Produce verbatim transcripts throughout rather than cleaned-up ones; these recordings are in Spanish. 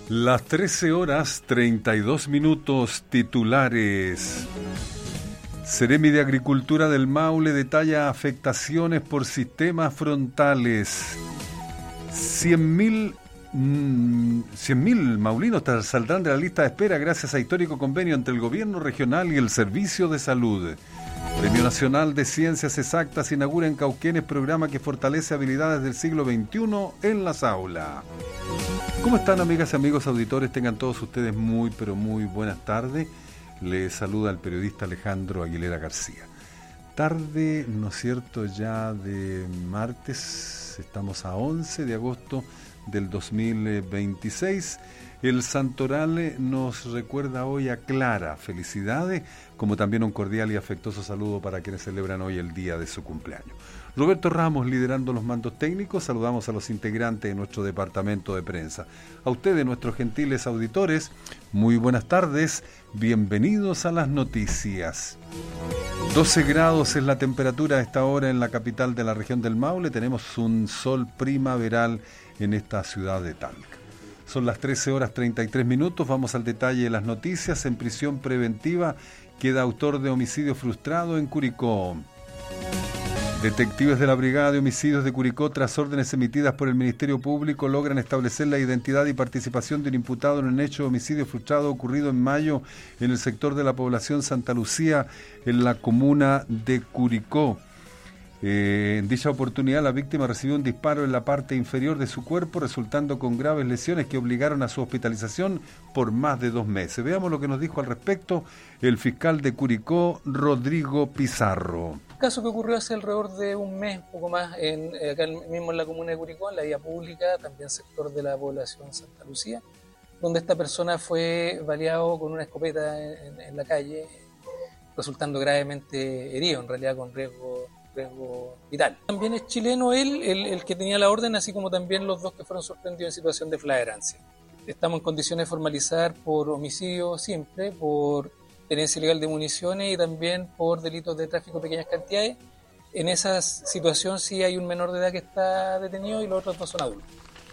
Las trece horas treinta y dos minutos, titulares. Seremi de Agricultura del Maule detalla afectaciones por sistemas frontales. cien mil maulinos saldrán de la lista de espera gracias a histórico convenio entre el gobierno regional y el Servicio de Salud. Premio Nacional de Ciencias Exactas inaugura en Cauquenes programa que fortalece habilidades del siglo veintiuno en las aulas. ¿Cómo están, amigas y amigos auditores? Tengan todos ustedes muy, pero muy buenas tardes. Les saluda el periodista Alejandro Aguilera García. Tarde, ¿no es cierto?, ya de martes, estamos a once de agosto del dos mil veintiséis. El santoral nos recuerda hoy a Clara. Felicidades, como también un cordial y afectuoso saludo para quienes celebran hoy el día de su cumpleaños. Roberto Ramos liderando los mandos técnicos. Saludamos a los integrantes de nuestro departamento de prensa. A ustedes, nuestros gentiles auditores, muy buenas tardes. Bienvenidos a las noticias. doce grados es la temperatura a esta hora en la capital de la región del Maule. Tenemos un sol primaveral en esta ciudad de Talca. Son las trece horas treinta y tres minutos. Vamos al detalle de las noticias. En prisión preventiva queda autor de homicidio frustrado en Curicó. Detectives de la Brigada de Homicidios de Curicó, tras órdenes emitidas por el Ministerio Público, logran establecer la identidad y participación de un imputado en un hecho de homicidio frustrado ocurrido en mayo en el sector de la población Santa Lucía, en la comuna de Curicó. Eh, en dicha oportunidad, la víctima recibió un disparo en la parte inferior de su cuerpo, resultando con graves lesiones que obligaron a su hospitalización por más de dos meses. Veamos lo que nos dijo al respecto el fiscal de Curicó, Rodrigo Pizarro. Caso que ocurrió hace alrededor de un mes, poco más, en, acá mismo en la comuna de Curicó, en la vía pública, también sector de la población Santa Lucía, donde esta persona fue baleado con una escopeta en, en la calle, resultando gravemente herido, en realidad con riesgo riesgo vital. También es chileno él, el, el que tenía la orden, así como también los dos que fueron sorprendidos en situación de flagrancia. Estamos en condiciones de formalizar por homicidio simple, por tenencia ilegal de municiones y también por delitos de tráfico de pequeñas cantidades. En esa situación sí hay un menor de edad que está detenido y los otros dos son adultos.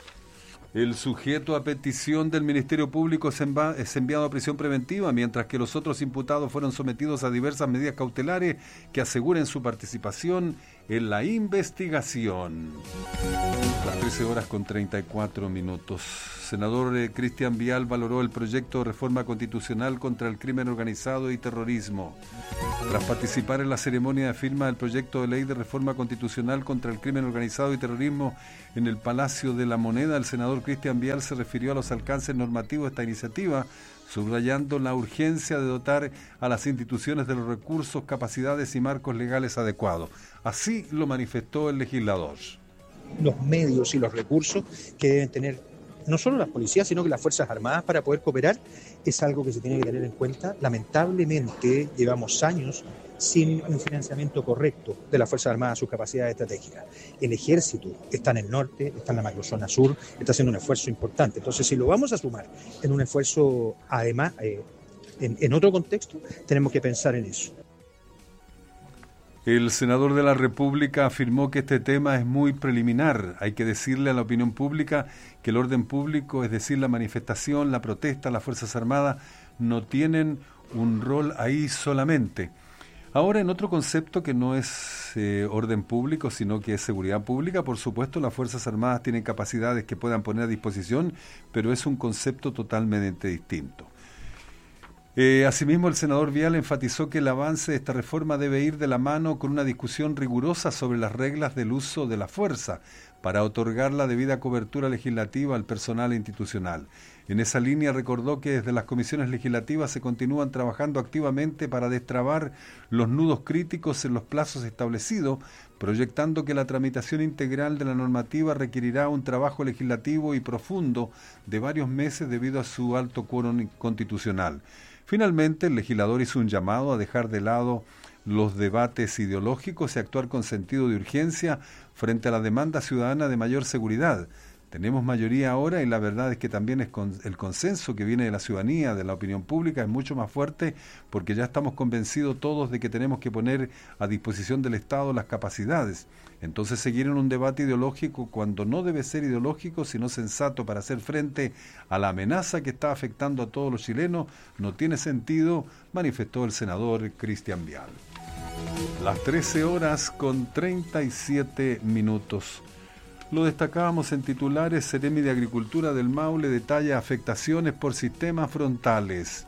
El sujeto a petición del Ministerio Público es, enva- es enviado a prisión preventiva, mientras que los otros imputados fueron sometidos a diversas medidas cautelares que aseguren su participación en la investigación. Las trece horas con treinta y cuatro minutos. Senador eh, Cristian Vial valoró el proyecto de reforma constitucional contra el crimen organizado y terrorismo. Tras participar en la ceremonia de firma del proyecto de ley de reforma constitucional contra el crimen organizado y terrorismo en el Palacio de la Moneda, el senador Cristian Vial se refirió a los alcances normativos de esta iniciativa, subrayando la urgencia de dotar a las instituciones de los recursos, capacidades y marcos legales adecuados. Así lo manifestó el legislador. Los medios y los recursos que deben tener no solo las policías, sino que las Fuerzas Armadas para poder cooperar es algo que se tiene que tener en cuenta. Lamentablemente llevamos años sin un financiamiento correcto de las Fuerzas Armadas a sus capacidades estratégicas. El Ejército está en el norte, está en la macrozona sur, está haciendo un esfuerzo importante. Entonces, si lo vamos a sumar en un esfuerzo, además, eh, en, en otro contexto, tenemos que pensar en eso. El senador de la República afirmó que este tema es muy preliminar. Hay que decirle a la opinión pública que el orden público, es decir, la manifestación, la protesta, las Fuerzas Armadas, no tienen un rol ahí solamente. Ahora, en otro concepto que no es eh, orden público, sino que es seguridad pública, por supuesto, las Fuerzas Armadas tienen capacidades que puedan poner a disposición, pero es un concepto totalmente distinto. Eh, asimismo, el senador Vial enfatizó que el avance de esta reforma debe ir de la mano con una discusión rigurosa sobre las reglas del uso de la fuerza para otorgar la debida cobertura legislativa al personal institucional. En esa línea recordó que desde las comisiones legislativas se continúan trabajando activamente para destrabar los nudos críticos en los plazos establecidos, proyectando que la tramitación integral de la normativa requerirá un trabajo legislativo y profundo de varios meses debido a su alto quórum constitucional. Finalmente, el legislador hizo un llamado a dejar de lado los debates ideológicos y actuar con sentido de urgencia frente a la demanda ciudadana de mayor seguridad, Tenemos mayoría ahora y la verdad es que también es con el consenso que viene de la ciudadanía, de la opinión pública, es mucho más fuerte porque ya estamos convencidos todos de que tenemos que poner a disposición del Estado las capacidades. Entonces seguir en un debate ideológico cuando no debe ser ideológico, sino sensato para hacer frente a la amenaza que está afectando a todos los chilenos, no tiene sentido, manifestó el senador Cristian Vial. Las trece horas con treinta y siete minutos. Lo destacábamos en titulares. Seremi de Agricultura del Maule detalla afectaciones por sistemas frontales.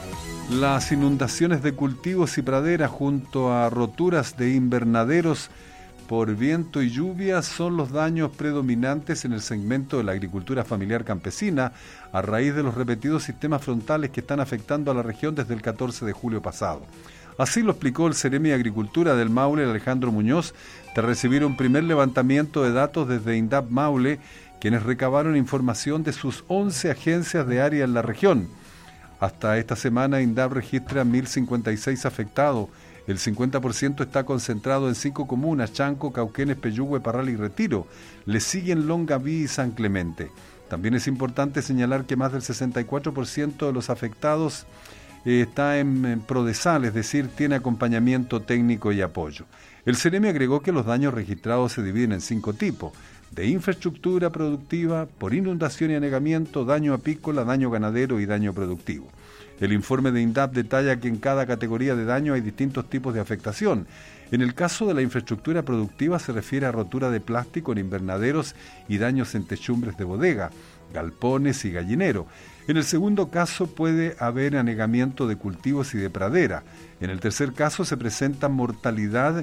Las inundaciones de cultivos y praderas junto a roturas de invernaderos por viento y lluvia son los daños predominantes en el segmento de la agricultura familiar campesina a raíz de los repetidos sistemas frontales que están afectando a la región desde el catorce de julio pasado. Así lo explicó el Seremi de Agricultura del Maule, Alejandro Muñoz, tras recibir un primer levantamiento de datos desde INDAP Maule, quienes recabaron información de sus once agencias de área en la región. Hasta esta semana, INDAP registra mil cincuenta y seis afectados. El cincuenta por ciento está concentrado en cinco comunas: Chanco, Cauquenes, Peyúgue, Parral y Retiro. Le siguen Longaví y San Clemente. También es importante señalar que más del sesenta y cuatro por ciento de los afectados eh, está en, en Prodesal, es decir, tiene acompañamiento técnico y apoyo. El Seremi agregó que los daños registrados se dividen en cinco tipos: de infraestructura productiva, por inundación y anegamiento, daño apícola, daño ganadero y daño productivo. El informe de INDAP detalla que en cada categoría de daño hay distintos tipos de afectación. En el caso de la infraestructura productiva se refiere a rotura de plástico en invernaderos y daños en techumbres de bodega, galpones y gallinero. En el segundo caso puede haber anegamiento de cultivos y de pradera. En el tercer caso se presenta mortalidad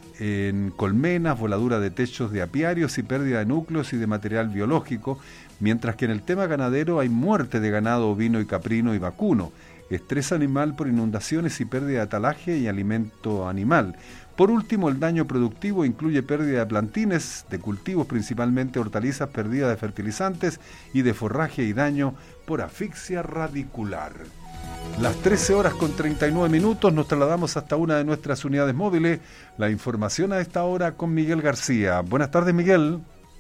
en colmenas, voladura de techos de apiarios y pérdida de núcleos y de material biológico, mientras que en el tema ganadero hay muerte de ganado ovino y caprino y vacuno, estrés animal por inundaciones y pérdida de talaje y alimento animal. Por último, el daño productivo incluye pérdida de plantines, de cultivos principalmente hortalizas, pérdida de fertilizantes y de forraje y daño por asfixia radicular. Las trece horas con treinta y nueve minutos, nos trasladamos hasta una de nuestras unidades móviles. La información a esta hora con Miguel García. Buenas tardes, Miguel.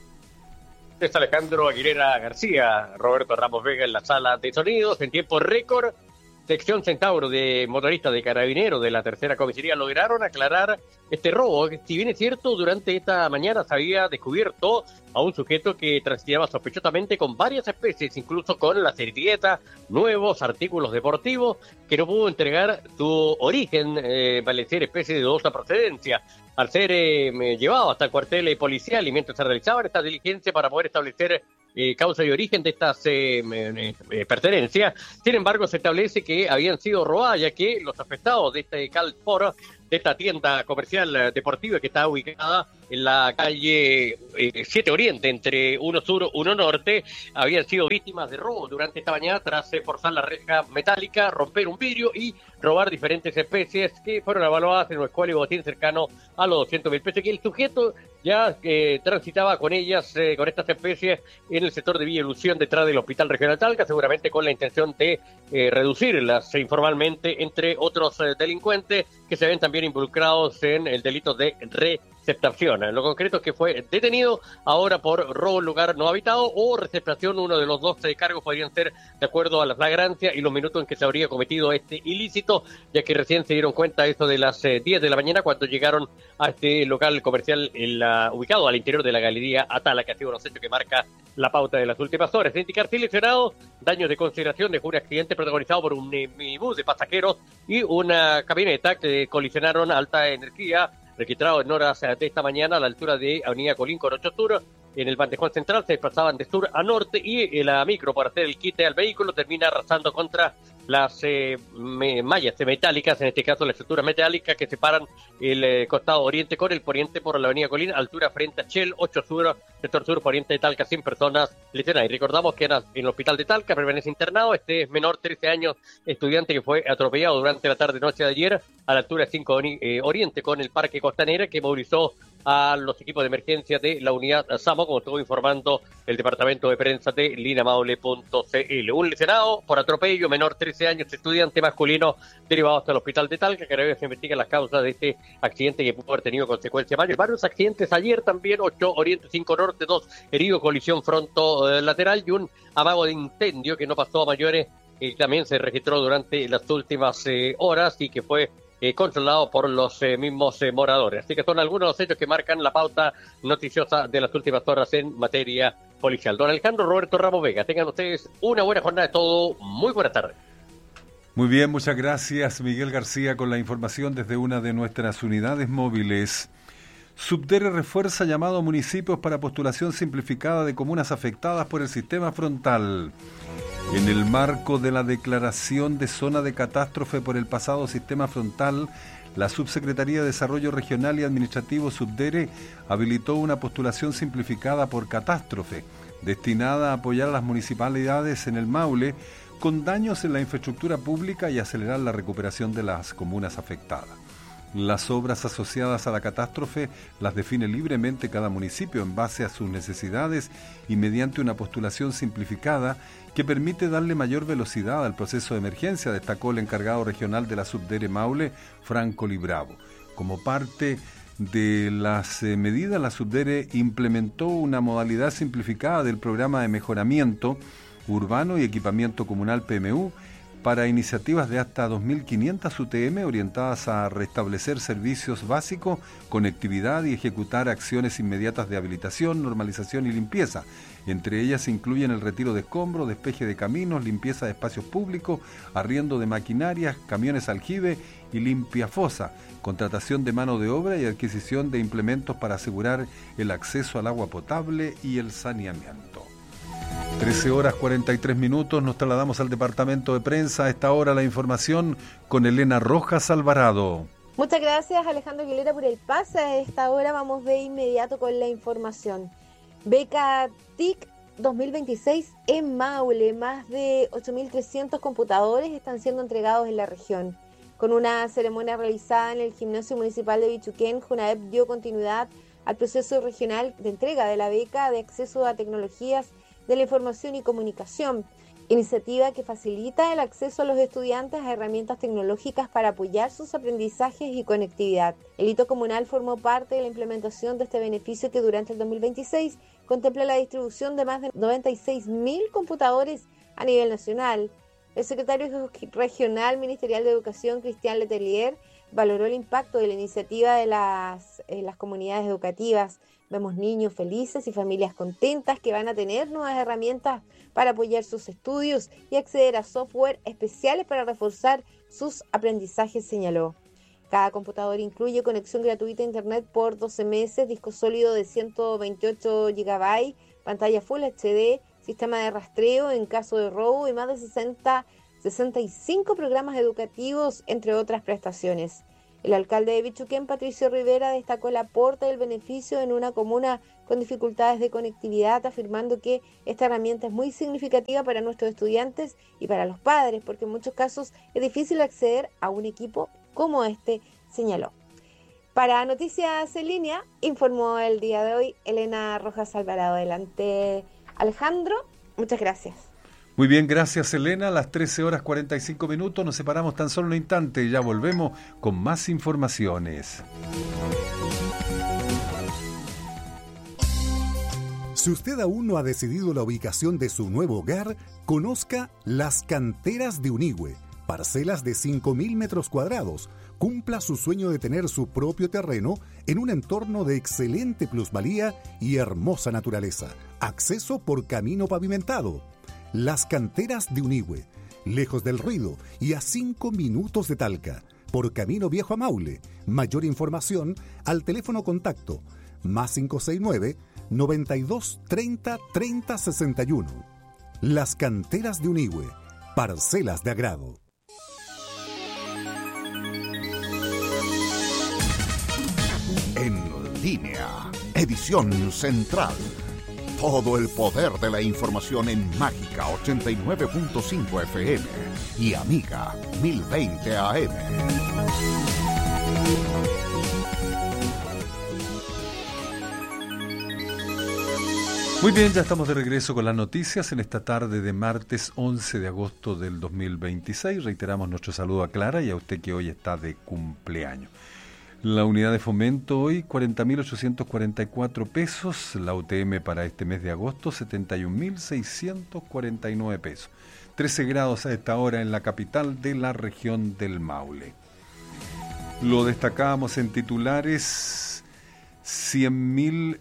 Es Alejandro Aguilera García, Roberto Ramos Vega en la sala de sonidos, en tiempo récord. Sección Centauro de motoristas de Carabineros de la tercera comisaría lograron aclarar este robo. Si bien es cierto, durante esta mañana se había descubierto a un sujeto que transitaba sospechosamente con varias especies, incluso con la servilleta, nuevos artículos deportivos, que no pudo entregar su origen, eh, vale decir, especie de dudosa procedencia. Al ser eh, llevado hasta el cuartel policial y mientras se realizaban estas diligencias para poder establecer Eh, causa y origen de estas eh, eh, eh, pertenencias, sin embargo se establece que habían sido robadas, ya que los afectados de este Calsport, de esta tienda comercial eh, deportiva que está ubicada en la calle eh, siete Oriente, entre uno Sur, uno Norte, habían sido víctimas de robo durante esta mañana tras eh, forzar la reja metálica, romper un vidrio y robar diferentes especies que fueron evaluadas en un escuela y botín cercano a los doscientos mil pesos, que el sujeto ya eh, transitaba con ellas, eh, con estas especies, en el sector de Villa Ilusión, detrás del Hospital Regional Talca, seguramente con la intención de eh, reducirlas informalmente entre otros eh, delincuentes que se ven también involucrados en el delito de receptación. En lo concreto es que fue detenido ahora por robo en lugar no habitado o receptación. Uno de los dos eh, cargos podrían ser de acuerdo a la flagrancia y los minutos en que se habría cometido este ilícito, ya que recién se dieron cuenta esto de las eh, diez de la mañana cuando llegaron a este local comercial en la, ubicado al interior de la Galería Atala, que ha sido un hecho que marca la pauta de las últimas horas. De indicar seleccionado daños de consideración de un accidente protagonizado por un minibús de pasajeros y una camioneta que colisionaron a alta energía, registrado en horas de esta mañana a la altura de Avenida Colín con ocho Sur. En el bandejón central se desplazaban de sur a norte y la micro para hacer el quite al vehículo termina arrasando contra las eh, me, mallas metálicas, en este caso las estructuras metálicas que separan el eh, costado oriente con el poniente por la avenida Colín, altura frente a Shell, ocho Sur, sector sur, poniente de Talca, sin personas lesionadas. Y recordamos que en, en el hospital de Talca permanece internado este menor, trece años, estudiante que fue atropellado durante la tarde-noche de ayer a la altura de cinco eh, Oriente con el Parque Costanera, que movilizó a los equipos de emergencia de la unidad SAMO, como estuvo informando el departamento de prensa de linamaule punto c l. Un lesionado por atropello, menor trece años, estudiante masculino, derivado hasta el hospital de Talca. Carabineros se investiga las causas de este accidente que pudo haber tenido consecuencias mayores. Varios accidentes ayer también, ocho Oriente, cinco Norte, dos heridos, colisión fronto eh, lateral y un amago de incendio que no pasó a mayores y también se registró durante las últimas eh, horas y que fue Eh, controlado por los eh, mismos eh, moradores. Así que son algunos de los hechos que marcan la pauta noticiosa de las últimas horas en materia policial. Don Alejandro, Roberto Ramos Vega, tengan ustedes una buena jornada de todo. Muy buenas tardes. Muy bien, muchas gracias, Miguel García, con la información desde una de nuestras unidades móviles. Subdere refuerza llamado a municipios para postulación simplificada de comunas afectadas por el sistema frontal. En el marco de la declaración de zona de catástrofe por el pasado sistema frontal, la Subsecretaría de Desarrollo Regional y Administrativo Subdere habilitó una postulación simplificada por catástrofe, destinada a apoyar a las municipalidades en el Maule con daños en la infraestructura pública y acelerar la recuperación de las comunas afectadas. Las obras asociadas a la catástrofe las define libremente cada municipio en base a sus necesidades y mediante una postulación simplificada que permite darle mayor velocidad al proceso de emergencia, destacó el encargado regional de la Subdere Maule, Franco Libravo. Como parte de las eh, medidas, la Subdere implementó una modalidad simplificada del programa de mejoramiento urbano y equipamiento comunal P M U para iniciativas de hasta dos mil quinientas U T M orientadas a restablecer servicios básicos, conectividad y ejecutar acciones inmediatas de habilitación, normalización y limpieza. Entre ellas se incluyen el retiro de escombros, despeje de caminos, limpieza de espacios públicos, arriendo de maquinarias, camiones aljibe y limpia fosa, contratación de mano de obra y adquisición de implementos para asegurar el acceso al agua potable y el saneamiento. trece horas cuarenta y tres minutos, nos trasladamos al departamento de prensa. A esta hora la información con Elena Rojas Alvarado. Muchas gracias, Alejandro Aguilera, por el pase. A esta hora vamos de inmediato con la información. Beca T I C dos mil veintiséis en Maule. Más de ocho mil trescientos computadores están siendo entregados en la región. Con una ceremonia realizada en el Gimnasio Municipal de Bichuquén, JUNAEP dio continuidad al proceso regional de entrega de la beca de acceso a tecnologías de la información y comunicación, iniciativa que facilita el acceso a los estudiantes a herramientas tecnológicas para apoyar sus aprendizajes y conectividad. El hito comunal formó parte de la implementación de este beneficio que durante el dos mil veintiséis contempla la distribución de más de noventa y seis mil computadores a nivel nacional. El secretario regional ministerial de Educación, Cristian Letelier, valoró el impacto de la iniciativa de las, eh, las comunidades educativas. Vemos niños felices y familias contentas que van a tener nuevas herramientas para apoyar sus estudios y acceder a software especiales para reforzar sus aprendizajes, señaló. Cada computador incluye conexión gratuita a internet por doce meses, disco sólido de ciento veintiocho gigabytes, pantalla Full H D, sistema de rastreo en caso de robo y más de sesenta, sesenta y cinco programas educativos, entre otras prestaciones. El alcalde de Bichuquén, Patricio Rivera, destacó el aporte del beneficio en una comuna con dificultades de conectividad, afirmando que esta herramienta es muy significativa para nuestros estudiantes y para los padres, porque en muchos casos es difícil acceder a un equipo como este, señaló. Para Noticias en Línea, informó el día de hoy Elena Rojas Alvarado. Adelante, Alejandro. Muchas gracias. Muy bien, gracias Elena. A las trece horas cuarenta y cinco minutos nos separamos tan solo un instante y ya volvemos con más informaciones. Si usted aún no ha decidido la ubicación de su nuevo hogar, conozca Las Canteras de Unigüe, parcelas de cinco mil metros cuadrados. Cumpla su sueño de tener su propio terreno en un entorno de excelente plusvalía y hermosa naturaleza. Acceso por camino pavimentado. Las Canteras de Unigüe, lejos del ruido y a cinco minutos de Talca, por Camino Viejo a Maule. Mayor información al teléfono contacto más cinco seis nueve, noventa y dos, treinta, treinta, sesenta y uno. Las Canteras de Unigüe, parcelas de agrado. En línea, edición central. Todo el poder de la información en Mágica ochenta y nueve punto cinco F M y Amiga mil veinte A M. Muy bien, ya estamos de regreso con las noticias en esta tarde de martes once de agosto del dos mil veintiséis. Reiteramos nuestro saludo a Clara y a usted que hoy está de cumpleaños. La unidad de fomento hoy cuarenta mil ochocientos cuarenta y cuatro pesos, la U T M para este mes de agosto setenta y un mil seiscientos cuarenta y nueve pesos. trece grados a esta hora en la capital de la región del Maule. Lo destacábamos en titulares: cien mil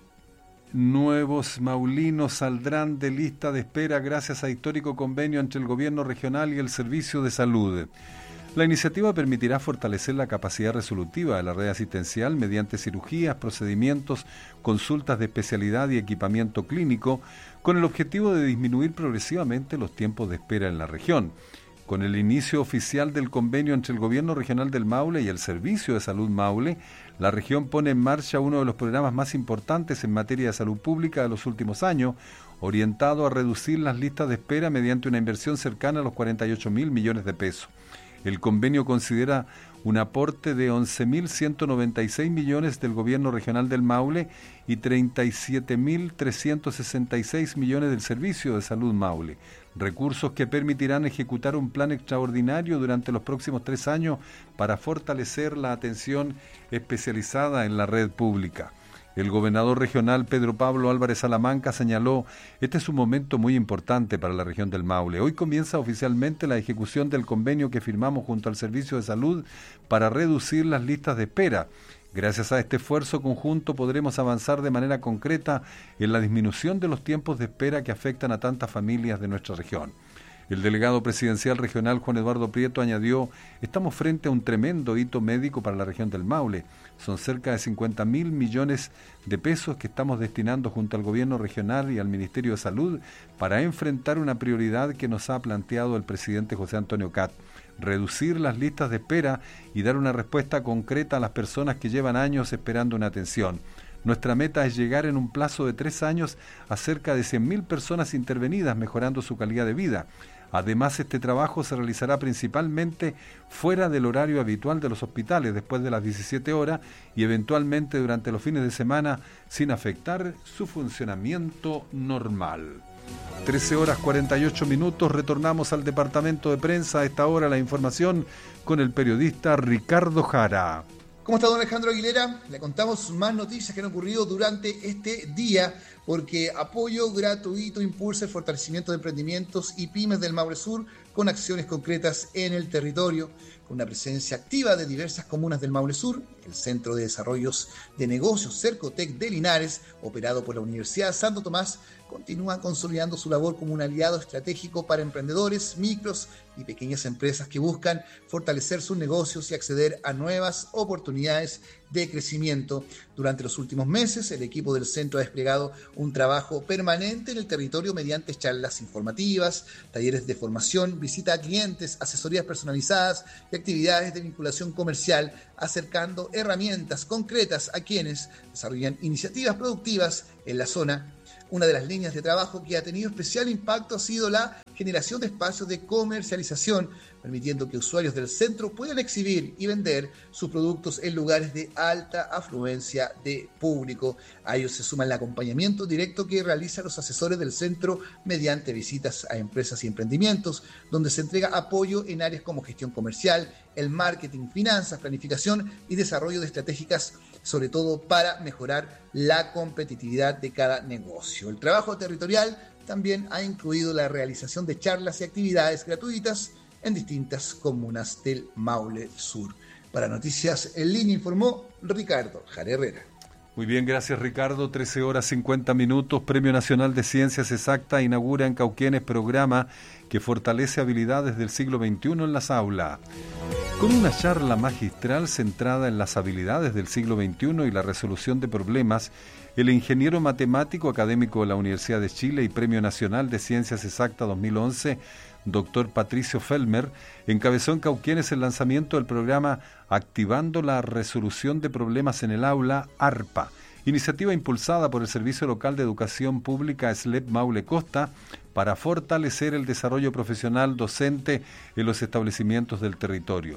nuevos maulinos saldrán de lista de espera gracias a histórico convenio entre el gobierno regional y el Servicio de Salud. La iniciativa permitirá fortalecer la capacidad resolutiva de la red asistencial mediante cirugías, procedimientos, consultas de especialidad y equipamiento clínico, con el objetivo de disminuir progresivamente los tiempos de espera en la región. Con el inicio oficial del convenio entre el Gobierno Regional del Maule y el Servicio de Salud Maule, la región pone en marcha uno de los programas más importantes en materia de salud pública de los últimos años, orientado a reducir las listas de espera mediante una inversión cercana a los cuarenta y ocho mil millones de pesos. El convenio considera un aporte de once mil ciento noventa y seis millones del Gobierno Regional del Maule y treinta y siete mil trescientos sesenta y seis millones del Servicio de Salud Maule, recursos que permitirán ejecutar un plan extraordinario durante los próximos tres años para fortalecer la atención especializada en la red pública. El gobernador regional Pedro Pablo Álvarez Salamanca señaló: este es un momento muy importante para la región del Maule. Hoy comienza oficialmente la ejecución del convenio que firmamos junto al Servicio de Salud para reducir las listas de espera. Gracias a este esfuerzo conjunto podremos avanzar de manera concreta en la disminución de los tiempos de espera que afectan a tantas familias de nuestra región. El delegado presidencial regional Juan Eduardo Prieto añadió: estamos frente a un tremendo hito médico para la región del Maule. Son cerca de cincuenta mil millones de pesos que estamos destinando junto al gobierno regional y al Ministerio de Salud para enfrentar una prioridad que nos ha planteado el presidente José Antonio Cat: reducir las listas de espera y dar una respuesta concreta a las personas que llevan años esperando una atención. Nuestra meta es llegar en un plazo de tres años a cerca de cien mil personas intervenidas, mejorando su calidad de vida. Además, este trabajo se realizará principalmente fuera del horario habitual de los hospitales, después de las diecisiete horas y eventualmente durante los fines de semana, sin afectar su funcionamiento normal. trece horas cuarenta y ocho minutos, retornamos al departamento de prensa. A esta hora la información con el periodista Ricardo Jara. ¿Cómo está don Alejandro Aguilera? Le contamos más noticias que han ocurrido durante este día, porque Apoyo Gratuito impulsa el fortalecimiento de emprendimientos y pymes del Maule Sur con acciones concretas en el territorio, con una presencia activa de diversas comunas del Maule Sur. El Centro de Desarrollos de Negocios Cercotec de Linares, operado por la Universidad Santo Tomás, continúa consolidando su labor como un aliado estratégico para emprendedores, micros y pequeñas empresas que buscan fortalecer sus negocios y acceder a nuevas oportunidades de crecimiento. Durante los últimos meses, el equipo del centro ha desplegado un trabajo permanente en el territorio mediante charlas informativas, talleres de formación, visita a clientes, asesorías personalizadas y actividades de vinculación comercial, acercando herramientas concretas a quienes desarrollan iniciativas productivas en la zona. Una de las líneas de trabajo que ha tenido especial impacto ha sido la generación de espacios de comercialización, permitiendo que usuarios del centro puedan exhibir y vender sus productos en lugares de alta afluencia de público. A ellos se suma el acompañamiento directo que realizan los asesores del centro mediante visitas a empresas y emprendimientos, donde se entrega apoyo en áreas como gestión comercial, el marketing, finanzas, planificación y desarrollo de estratégicas, sobre todo para mejorar la competitividad de cada negocio. El trabajo territorial también ha incluido la realización de charlas y actividades gratuitas en distintas comunas del Maule Sur. Para Noticias en Línea informó Ricardo Jara Herrera. Muy bien, gracias Ricardo. trece horas cincuenta minutos. Premio Nacional de Ciencias Exactas inaugura en Cauquenes programa que fortalece habilidades del siglo veintiuno en las aulas. Con una charla magistral centrada en las habilidades del siglo veintiuno y la resolución de problemas, el ingeniero matemático académico de la Universidad de Chile y Premio Nacional de Ciencias Exactas dos mil once, doctor Patricio Felmer, encabezó en Cauquenes el lanzamiento del programa Activando la Resolución de Problemas en el Aula, ARPA, iniciativa impulsada por el Servicio Local de Educación Pública S L E P Maule Costa para fortalecer el desarrollo profesional docente en los establecimientos del territorio.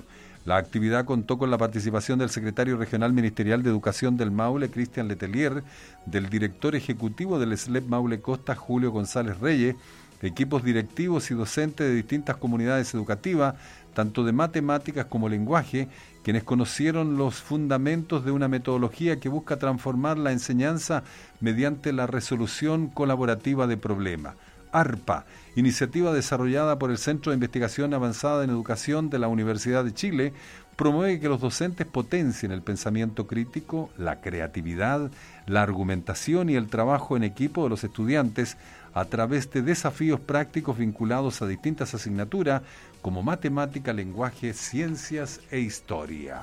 La actividad contó con la participación del secretario regional ministerial de Educación del Maule, Cristian Letelier, del director ejecutivo del S L E P Maule Costa, Julio González Reyes, equipos directivos y docentes de distintas comunidades educativas, tanto de matemáticas como lenguaje, quienes conocieron los fundamentos de una metodología que busca transformar la enseñanza mediante la resolución colaborativa de problemas. ARPA, iniciativa desarrollada por el Centro de Investigación Avanzada en Educación de la Universidad de Chile, promueve que los docentes potencien el pensamiento crítico, la creatividad, la argumentación y el trabajo en equipo de los estudiantes a través de desafíos prácticos vinculados a distintas asignaturas como matemática, lenguaje, ciencias e historia.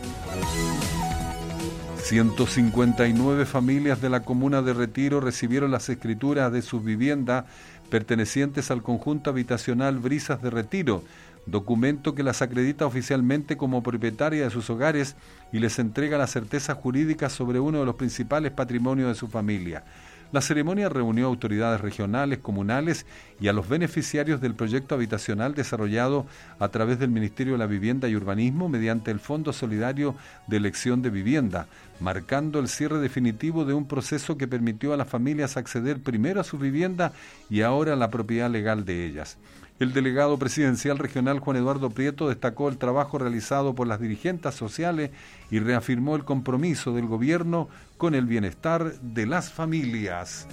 ciento cincuenta y nueve familias de la comuna de Retiro recibieron las escrituras de sus viviendas pertenecientes al conjunto habitacional Brisas de Retiro, documento que las acredita oficialmente como propietaria de sus hogares y les entrega la certeza jurídica sobre uno de los principales patrimonios de su familia. La ceremonia reunió a autoridades regionales, comunales y a los beneficiarios del proyecto habitacional desarrollado a través del Ministerio de la Vivienda y Urbanismo mediante el Fondo Solidario de Elección de Vivienda, marcando el cierre definitivo de un proceso que permitió a las familias acceder primero a su vivienda y ahora a la propiedad legal de ellas. El delegado presidencial regional Juan Eduardo Prieto destacó el trabajo realizado por las dirigentes sociales y reafirmó el compromiso del gobierno con el bienestar de las familias.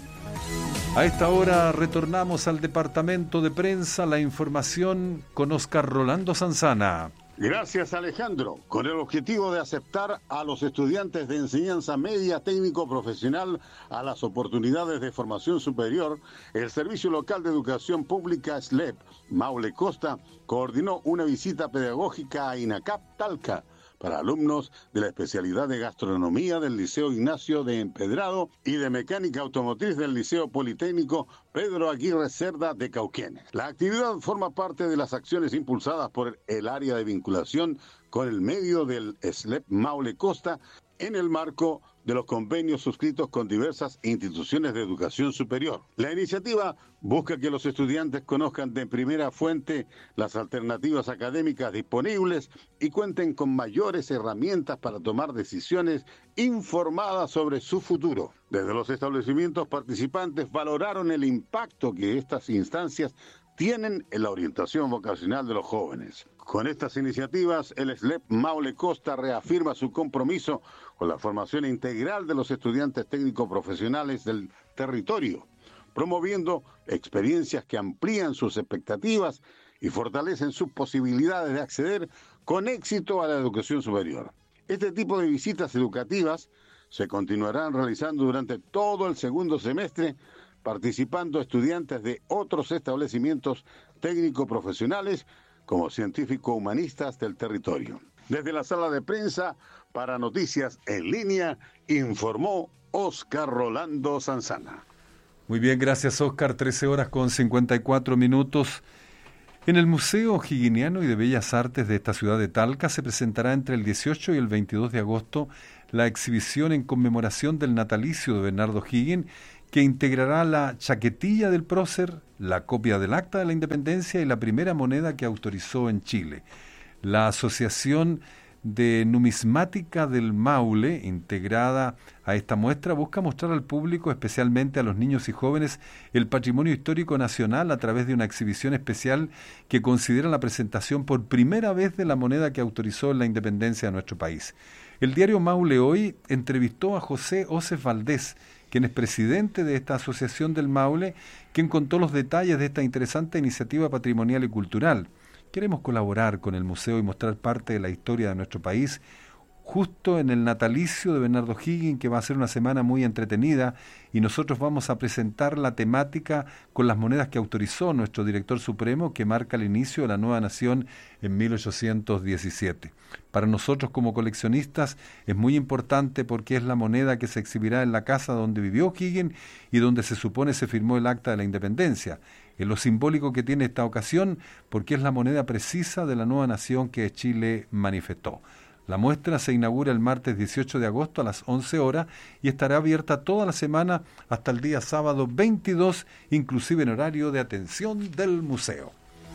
A esta hora retornamos al departamento de prensa, la información con Oscar Rolando Sanzana. Gracias, Alejandro. Con el objetivo de aceptar a los estudiantes de enseñanza media técnico-profesional a las oportunidades de formación superior, el Servicio Local de Educación Pública S L E P Maule Costa coordinó una visita pedagógica a INACAP Talca para alumnos de la especialidad de gastronomía del Liceo Ignacio de Empedrado y de mecánica automotriz del Liceo Politécnico Pedro Aguirre Cerda de Cauquenes. La actividad forma parte de las acciones impulsadas por el área de vinculación con el medio del S L E P Maule Costa en el marco de los convenios suscritos con diversas instituciones de educación superior. La iniciativa busca que los estudiantes conozcan de primera fuente las alternativas académicas disponibles y cuenten con mayores herramientas para tomar decisiones informadas sobre su futuro. Desde los establecimientos participantes valoraron el impacto que estas instancias tienen en la orientación vocacional de los jóvenes. Con estas iniciativas, el S L E P Maule Costa reafirma su compromiso con la formación integral de los estudiantes técnico-profesionales del territorio, promoviendo experiencias que amplían sus expectativas y fortalecen sus posibilidades de acceder con éxito a la educación superior. Este tipo de visitas educativas se continuarán realizando durante todo el segundo semestre, participando estudiantes de otros establecimientos técnico-profesionales como científico-humanistas del territorio. Desde la sala de prensa, para Noticias en Línea, informó Oscar Rolando Sanzana. Muy bien, gracias Oscar. trece horas con cincuenta y cuatro minutos. En el Museo O'Higginiano y de Bellas Artes de esta ciudad de Talca se presentará entre el dieciocho y el veintidós de agosto la exhibición en conmemoración del natalicio de Bernardo O'Higgins, que integrará la chaquetilla del prócer, la copia del Acta de la Independencia y la primera moneda que autorizó en Chile. La Asociación de Numismática del Maule, integrada a esta muestra, busca mostrar al público, especialmente a los niños y jóvenes, el patrimonio histórico nacional a través de una exhibición especial que considera la presentación por primera vez de la moneda que autorizó la independencia de nuestro país. El diario Maule Hoy entrevistó a José Osef Valdés, quien es presidente de esta asociación del Maule, quien contó los detalles de esta interesante iniciativa patrimonial y cultural. Queremos colaborar con el museo y mostrar parte de la historia de nuestro país, justo en el natalicio de Bernardo O'Higgins, que va a ser una semana muy entretenida, y nosotros vamos a presentar la temática con las monedas que autorizó nuestro director supremo, que marca el inicio de la nueva nación en mil ochocientos diecisiete. Para nosotros como coleccionistas es muy importante porque es la moneda que se exhibirá en la casa donde vivió O'Higgins y donde se supone se firmó el Acta de la Independencia. Es lo simbólico que tiene esta ocasión porque es la moneda precisa de la nueva nación que Chile manifestó. La muestra se inaugura el martes dieciocho de agosto a las once horas y estará abierta toda la semana hasta el día sábado veintidós, inclusive en horario de atención del museo.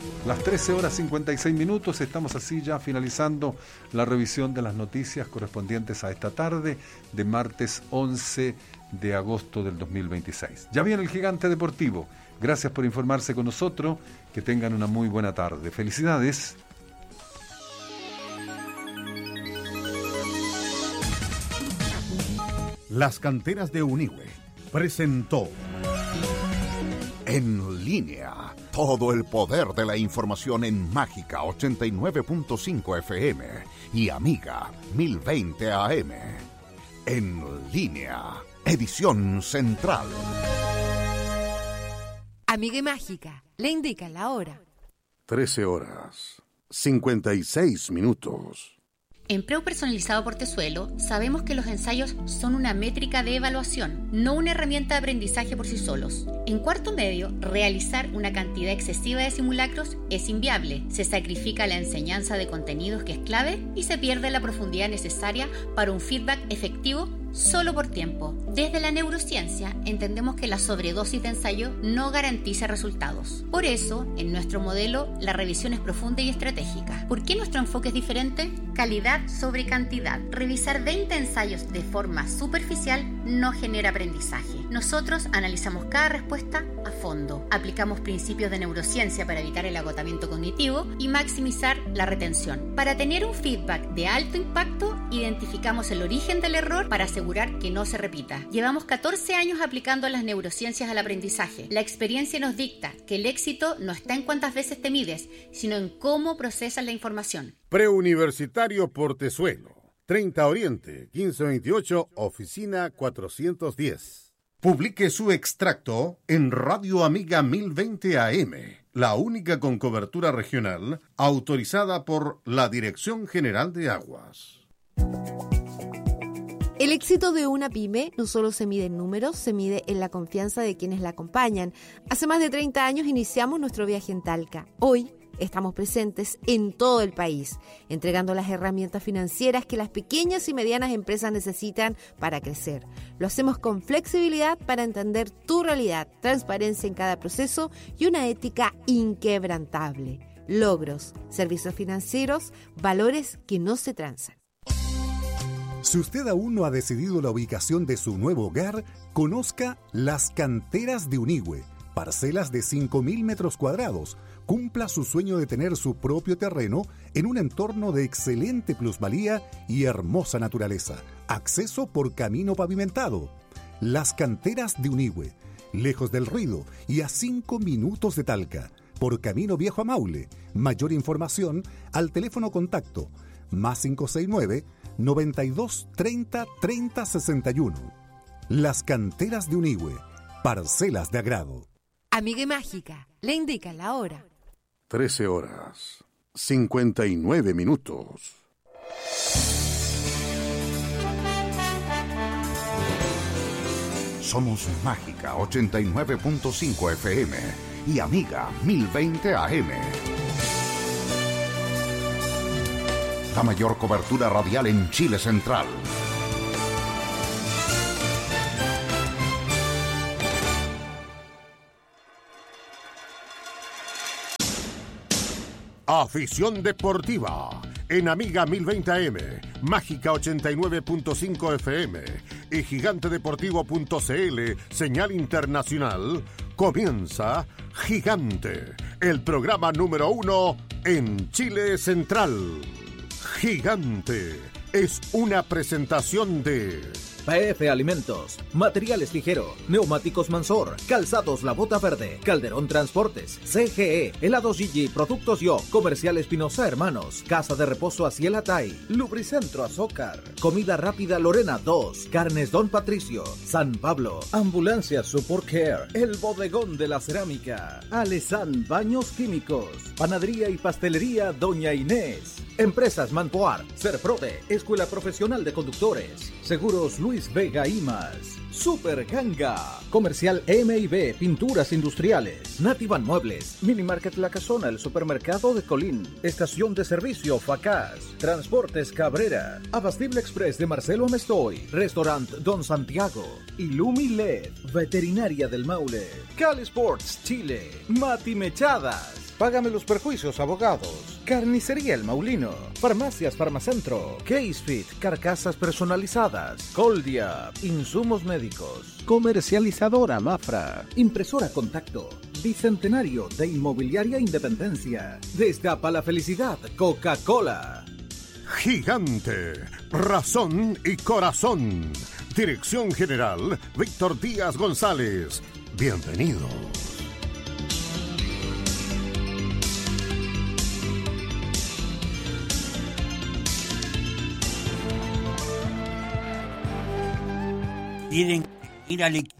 Las trece horas cincuenta y seis minutos, estamos así ya finalizando la revisión de las noticias correspondientes a esta tarde de martes once de agosto del dos mil veintiséis. Ya viene el Gigante Deportivo. Gracias por informarse con nosotros. Que tengan una muy buena tarde. Felicidades. Las Canteras de Unigüe presentó En Línea. Todo el poder de la información en Mágica ochenta y nueve punto cinco F M y Amiga mil veinte A M. En Línea. Edición central. Amiga y Mágica le indica la hora. trece horas, cincuenta y seis minutos. En Preu Personalizado Portezuelo sabemos que los ensayos son una métrica de evaluación, no una herramienta de aprendizaje por sí solos. En cuarto medio, realizar una cantidad excesiva de simulacros es inviable. Se sacrifica la enseñanza de contenidos que es clave y se pierde la profundidad necesaria para un feedback efectivo solo por tiempo. Desde la neurociencia entendemos que la sobredosis de ensayo no garantiza resultados. Por eso, en nuestro modelo, la revisión es profunda y estratégica. ¿Por qué nuestro enfoque es diferente? Calidad sobre cantidad. Revisar veinte ensayos de forma superficial no genera aprendizaje. Nosotros analizamos cada respuesta a fondo. Aplicamos principios de neurociencia para evitar el agotamiento cognitivo y maximizar la retención. Para tener un feedback de alto impacto, identificamos el origen del error para asegurar que no se repita. Llevamos catorce años aplicando las neurociencias al aprendizaje. La experiencia nos dicta que el éxito no está en cuántas veces te mides, sino en cómo procesas la información. Preuniversitario Portezuelo, treinta Oriente, quince veintiocho, oficina cuatrocientos diez. Publique su extracto en Radio Amiga mil veinte A M, la única con cobertura regional autorizada por la Dirección General de Aguas. El éxito de una pyme no solo se mide en números, se mide en la confianza de quienes la acompañan. Hace más de treinta años iniciamos nuestro viaje en Talca. Hoy estamos presentes en todo el país, entregando las herramientas financieras que las pequeñas y medianas empresas necesitan para crecer. Lo hacemos con flexibilidad para entender tu realidad, transparencia en cada proceso y una ética inquebrantable. Logros, servicios financieros, valores que no se transan. Si usted aún no ha decidido la ubicación de su nuevo hogar, conozca Las Canteras de Unigüe, parcelas de cinco mil metros cuadrados. Cumpla su sueño de tener su propio terreno en un entorno de excelente plusvalía y hermosa naturaleza. Acceso por camino pavimentado. Las Canteras de Unigüe, lejos del ruido y a cinco minutos de Talca, por Camino Viejo a Maule. Mayor información al teléfono contacto más cinco seis nueve, noventa y dos, treinta, treinta, sesenta y uno. Las Canteras de Unigüe, parcelas de agrado. Amiga y Mágica le indica la hora. trece horas, cincuenta y nueve minutos. Somos Mágica ochenta y nueve punto cinco F M y Amiga mil veinte A M. La mayor cobertura radial en Chile Central. Afición deportiva en Amiga mil veinte A M, Mágica ochenta y nueve punto cinco F M y gigante deportivo punto c l, señal internacional. Comienza Gigante, el programa número uno en Chile Central. Gigante es una presentación de P F Alimentos, Materiales Ligero, Neumáticos Mansor, Calzados La Bota Verde, Calderón Transportes, C G E, Helados Gigi, Productos Yo, Comercial Espinosa Hermanos, Casa de Reposo Aciel Atay, Lubricentro Azócar, Comida Rápida Lorena dos, Carnes Don Patricio, San Pablo, Ambulancia Support Care, El Bodegón de la Cerámica, Alesan Baños Químicos, Panadería y Pastelería Doña Inés, Empresas Manpoar, Serprode, Escuela Profesional de Conductores, Seguros Luis Vega y más, Super Ganga, Comercial M y B, Pinturas Industriales, Nativan Muebles, Minimarket La Casona, el Supermercado de Colín, Estación de Servicio Facaz, Transportes Cabrera, Abastible Express de Marcelo Amestoy, Restaurant Don Santiago, Illumi L E D, Veterinaria del Maule, Cal Sports Chile, Mati Mechadas, Págame los perjuicios, abogados. Carnicería El Maulino. Farmacias Farmacentro. Casefit, carcasas personalizadas. Coldia, insumos médicos. Comercializadora Mafra. Impresora Contacto. Bicentenario de Inmobiliaria Independencia. Destapa la felicidad, Coca-Cola. Gigante, razón y corazón. Dirección General, Víctor Díaz González. Bienvenido. Quieren ir al equipo.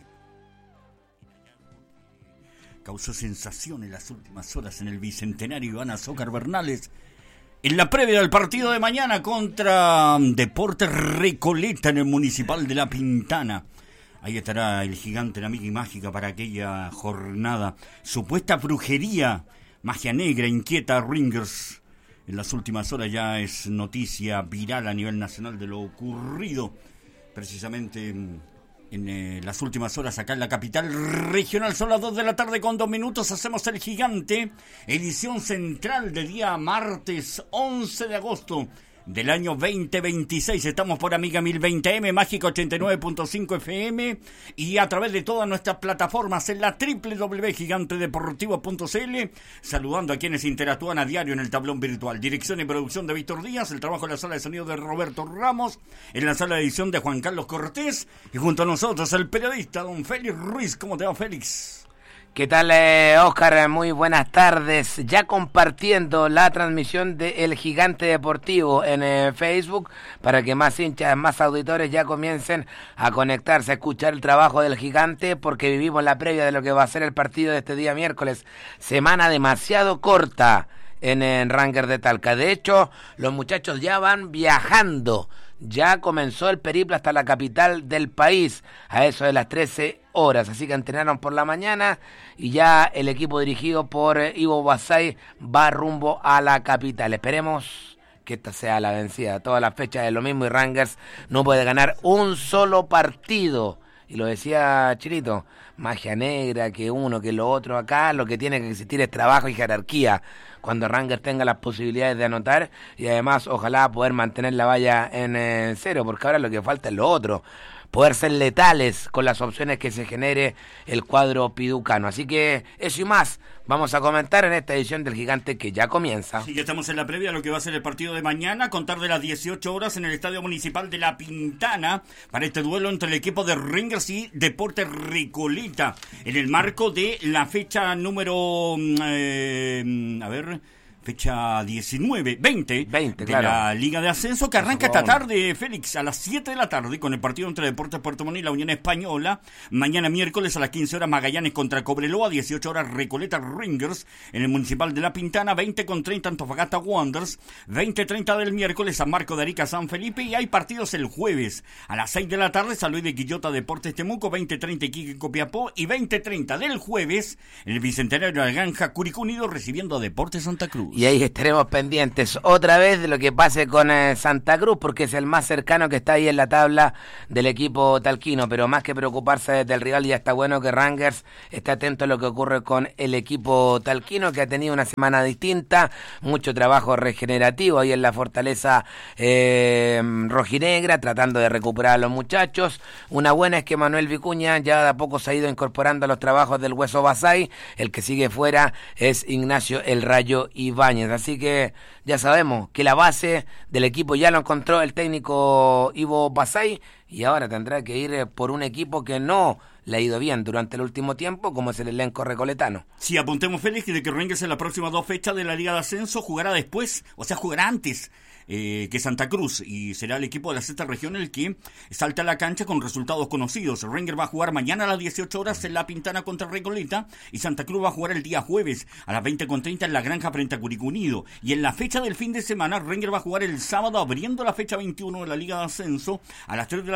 Causó sensación en las últimas horas en el Bicentenario Iván Azócar Bernales. En la previa del partido de mañana contra Deportes Recoleta en el Municipal de La Pintana. Ahí estará el Gigante, la amiga y mágica para aquella jornada. Supuesta brujería, magia negra, inquieta Ringers. En las últimas horas ya es noticia viral a nivel nacional de lo ocurrido precisamente en, en eh, las últimas horas acá en la capital regional. Son las dos de la tarde con dos minutos. Hacemos el Gigante, edición central de día martes once de agosto del año veinte veintiséis. Estamos por Amiga mil veinte eme, Mágica ochenta y nueve punto cinco efe eme y a través de todas nuestras plataformas en la doble u doble u doble u punto gigante deportivo punto ce ele, saludando a quienes interactúan a diario en el tablón virtual. Dirección y producción de Víctor Díaz, el trabajo en la sala de sonido de Roberto Ramos, en la sala de edición de Juan Carlos Cortés y junto a nosotros el periodista don Félix Ruiz. ¿Cómo te va, Félix? ¿Qué tal, eh, Oscar? Muy buenas tardes. Ya compartiendo la transmisión de El Gigante Deportivo en eh, Facebook para que más hinchas, más auditores ya comiencen a conectarse, a escuchar el trabajo del Gigante, porque vivimos la previa de lo que va a ser el partido de este día miércoles. Semana demasiado corta en, en Rangers de Talca. De hecho, los muchachos ya van viajando. Ya comenzó el periplo hasta la capital del país a eso de las trece horas, así que entrenaron por la mañana y ya el equipo dirigido por Ivo Basay va rumbo a la capital. Esperemos que esta sea la vencida. Todas las fechas es lo mismo y Rangers no puede ganar un solo partido. Y lo decía Chirito, magia negra, que uno, que lo otro. Acá lo que tiene que existir es trabajo y jerarquía. Cuando Rangers tenga las posibilidades de anotar y además ojalá poder mantener la valla en eh, cero, porque ahora lo que falta es lo otro, poder ser letales con las opciones que se genere el cuadro piducano. Así que eso y más vamos a comentar en esta edición del Gigante que ya comienza. Sí, ya estamos en la previa de lo que va a ser el partido de mañana, a contar de las dieciocho horas en el Estadio Municipal de La Pintana, para este duelo entre el equipo de Rangers y Deportes Recoleta, en el marco de la fecha número, eh, a ver... fecha diecinueve, veinte, veinte de claro. La Liga de Ascenso, que arranca esta tarde, Félix, a las siete de la tarde, con el partido entre Deportes Puerto Montt y la Unión Española. Mañana miércoles a las quince horas Magallanes contra Cobreloa, dieciocho horas Recoleta Rangers en el Municipal de La Pintana, veinte con treinta Antofagasta Wanderers, veinte treinta del miércoles San Marco de Arica San Felipe, y hay partidos el jueves a las seis de la tarde, San Luis de Quillota Deportes Temuco, veinte treinta Iquique Copiapó, y veinte treinta del jueves en el Bicentenario de la Granja Curicó Unido recibiendo a Deportes Santa Cruz. Y ahí estaremos pendientes otra vez de lo que pase con eh, Santa Cruz, porque es el más cercano que está ahí en la tabla del equipo talquino, pero más que preocuparse del rival, ya está bueno que Rangers esté atento a lo que ocurre con el equipo talquino, que ha tenido una semana distinta, mucho trabajo regenerativo ahí en la fortaleza eh, rojinegra, tratando de recuperar a los muchachos. Una buena es que Manuel Vicuña ya de a poco se ha ido incorporando a los trabajos del Hueso Basay. El que sigue fuera es Ignacio El Rayo Ibáñez. Así que ya sabemos que la base del equipo ya lo encontró el técnico Ivo Basay y ahora tendrá que ir por un equipo que no le ha ido bien durante el último tiempo, como es el elenco recoletano. Sí, apuntemos, Félix, de que Rangers en las próximas dos fechas de la Liga de Ascenso jugará después, o sea, jugará antes eh, que Santa Cruz, y será el equipo de la sexta región el que salta a la cancha con resultados conocidos. Rangers va a jugar mañana a las dieciocho horas en La Pintana contra Recoleta, y Santa Cruz va a jugar el día jueves a las veinte con treinta en La Granja frente a Curicó Unido. Y en la fecha del fin de semana, Rangers va a jugar el sábado, abriendo la fecha veintiuno de la Liga de Ascenso, a las tres de la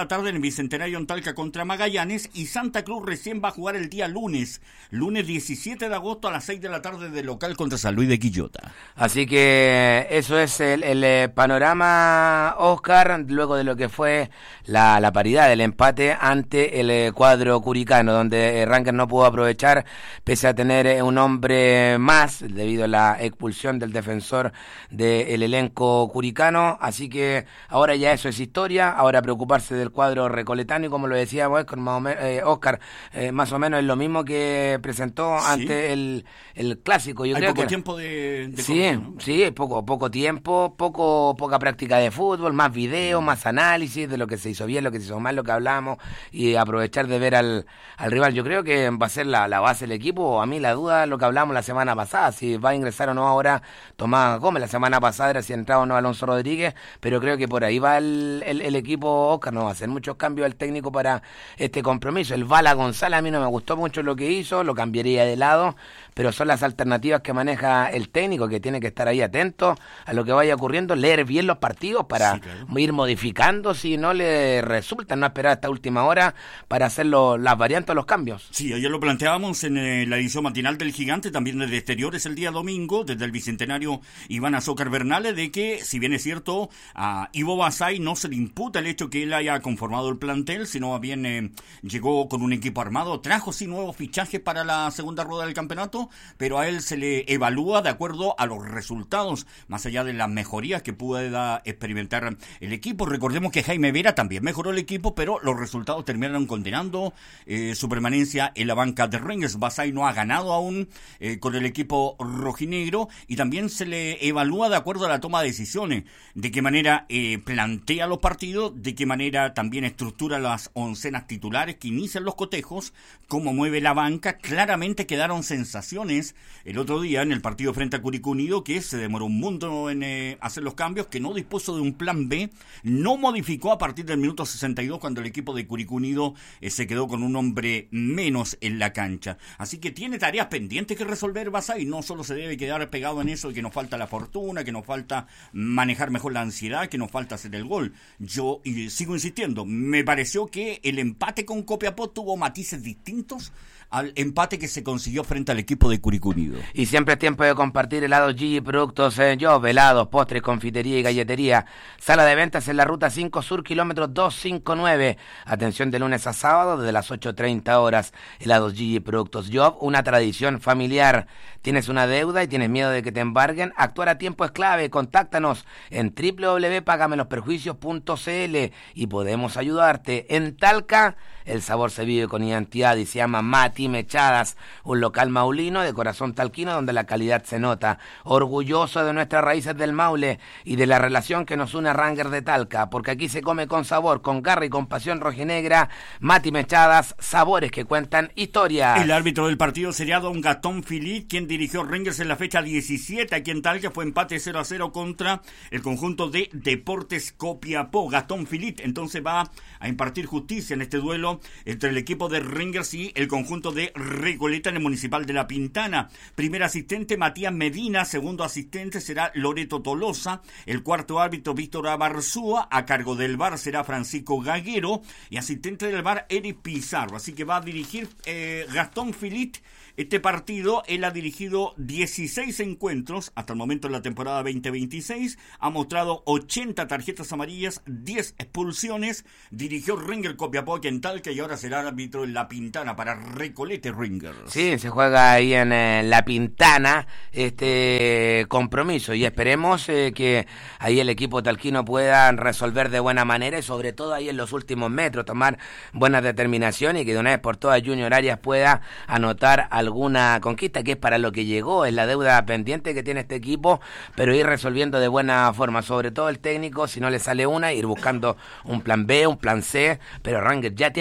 tarde en el Bicentenario en Talca contra Magallanes, y Santa Cruz recién va a jugar el día lunes, lunes diecisiete de agosto a las seis de la tarde de local contra San Luis de Quillota. Así que eso es el, el panorama, Oscar, luego de lo que fue la, la paridad del empate ante el cuadro curicano, donde Rangers no pudo aprovechar, pese a tener un hombre más, debido a la expulsión del defensor del elenco curicano. Así que ahora ya eso es historia, ahora preocuparse del cuadro recoletano, y como lo decíamos, Oscar, más o menos, eh, Oscar, eh, más o menos es lo mismo que presentó Sí. ante el, el clásico. Yo Hay creo poco que tiempo de, de sí, corte, ¿no? sí, poco, poco tiempo, poco, poca práctica de fútbol, más video, más análisis de lo que se hizo bien, lo que se hizo mal, lo que hablamos, y aprovechar de ver al, al rival. Yo creo que va a ser la, la base del equipo. A mí la duda, lo que hablamos la semana pasada, si va a ingresar o no ahora Tomás Gómez. La semana pasada era si entraba o no Alonso Rodríguez, pero creo que por ahí va el, el, el equipo, Oscar. No va a hacer muchos cambios el técnico para este compromiso. El Bala González a mí no me gustó mucho lo que hizo, lo cambiaría de lado, pero son las alternativas que maneja el técnico, que tiene que estar ahí atento a lo que vaya ocurriendo, leer bien los partidos para Sí, claro. ir modificando si no le resulta, no esperar hasta última hora para hacer lo, las variantes o los cambios. Sí, ayer lo planteábamos en eh, la edición matinal del Gigante, también desde exteriores el día domingo, desde el Bicentenario Iván Azócar Bernales, de que, si bien es cierto, a Ivo Basay no se le imputa el hecho que él haya conformado el plantel, sino más bien eh, llegó con un equipo armado, trajo sí nuevos fichajes para la segunda rueda del campeonato, pero a él se le evalúa de acuerdo a los resultados, más allá de las mejorías que pueda experimentar el equipo. Recordemos que Jaime Vera también mejoró el equipo, pero los resultados terminaron condenando eh, su permanencia en la banca de Rangers. Basay no ha ganado aún eh, con el equipo rojinegro, y también se le evalúa de acuerdo a la toma de decisiones, de qué manera eh, plantea los partidos, de qué manera también estructura las oncenas titulares que inician los cotejos, cómo mueve la banca. Claramente quedaron sensaciones el otro día en el partido frente a Curicó Unido, que se demoró un mundo en eh, hacer los cambios, que no dispuso de un plan B, no modificó a partir del minuto sesenta y dos cuando el equipo de Curicó Unido eh, se quedó con un hombre menos en la cancha. Así que tiene tareas pendientes que resolver Basay, no solo se debe quedar pegado en eso de que nos falta la fortuna, que nos falta manejar mejor la ansiedad, que nos falta hacer el gol. Yo y sigo insistiendo, me pareció que el empate con Copiapó tuvo matices distintos al empate que se consiguió frente al equipo de Curicó Unido. Y siempre es tiempo de compartir helados Gigi, productos eh, Job, helados, postres, confitería y galletería. Sala de ventas en la Ruta cinco Sur, kilómetro doscientos cincuenta y nueve. Atención de lunes a sábado desde las ocho treinta horas. Helados Gigi, productos Job, una tradición familiar. ¿Tienes una deuda y tienes miedo de que te embarguen? Actuar a tiempo es clave. Contáctanos en doble u doble u doble u punto págame los perjuicios punto c l y podemos ayudarte. En Talca, el sabor se vive con identidad y se llama Mati Mechadas, un local maulino de corazón talquino donde la calidad se nota. Orgulloso de nuestras raíces del Maule y de la relación que nos une a Rangers de Talca, porque aquí se come con sabor, con garra y con pasión rojinegra. Mati Mechadas, sabores que cuentan historias. El árbitro del partido sería don Gastón Philippe, quien dirigió Rangers en la fecha diecisiete aquí en Talca. Fue empate cero a cero contra el conjunto de Deportes Copiapó. Gastón Philippe entonces va a impartir justicia en este duelo entre el equipo de Rangers y el conjunto de Recoleta en el Municipal de La Pintana. Primer asistente Matías Medina, segundo asistente será Loreto Tolosa, el cuarto árbitro Víctor Abarzúa, a cargo del V A R será Francisco Gaguero y asistente del V A R Eric Pizarro. Así que va a dirigir eh, Gastón Philippe este partido. Él ha dirigido dieciséis encuentros hasta el momento en la temporada veinte veintiséis, ha mostrado ochenta tarjetas amarillas, diez expulsiones, dirigió Rangers Copiapó aquí en Talca y ahora será árbitro en La Pintana para Recoleta Rangers. Sí, se juega ahí en eh, La Pintana este compromiso y esperemos eh, que ahí el equipo talquino pueda resolver de buena manera y sobre todo ahí en los últimos metros tomar buenas determinaciones y que de una vez por todas Junior Arias pueda anotar alguna conquista, que es para lo que llegó, es la deuda pendiente que tiene este equipo, pero ir resolviendo de buena forma, sobre todo el técnico, si no le sale una, ir buscando un plan B, un plan C, pero Rangers ya tiene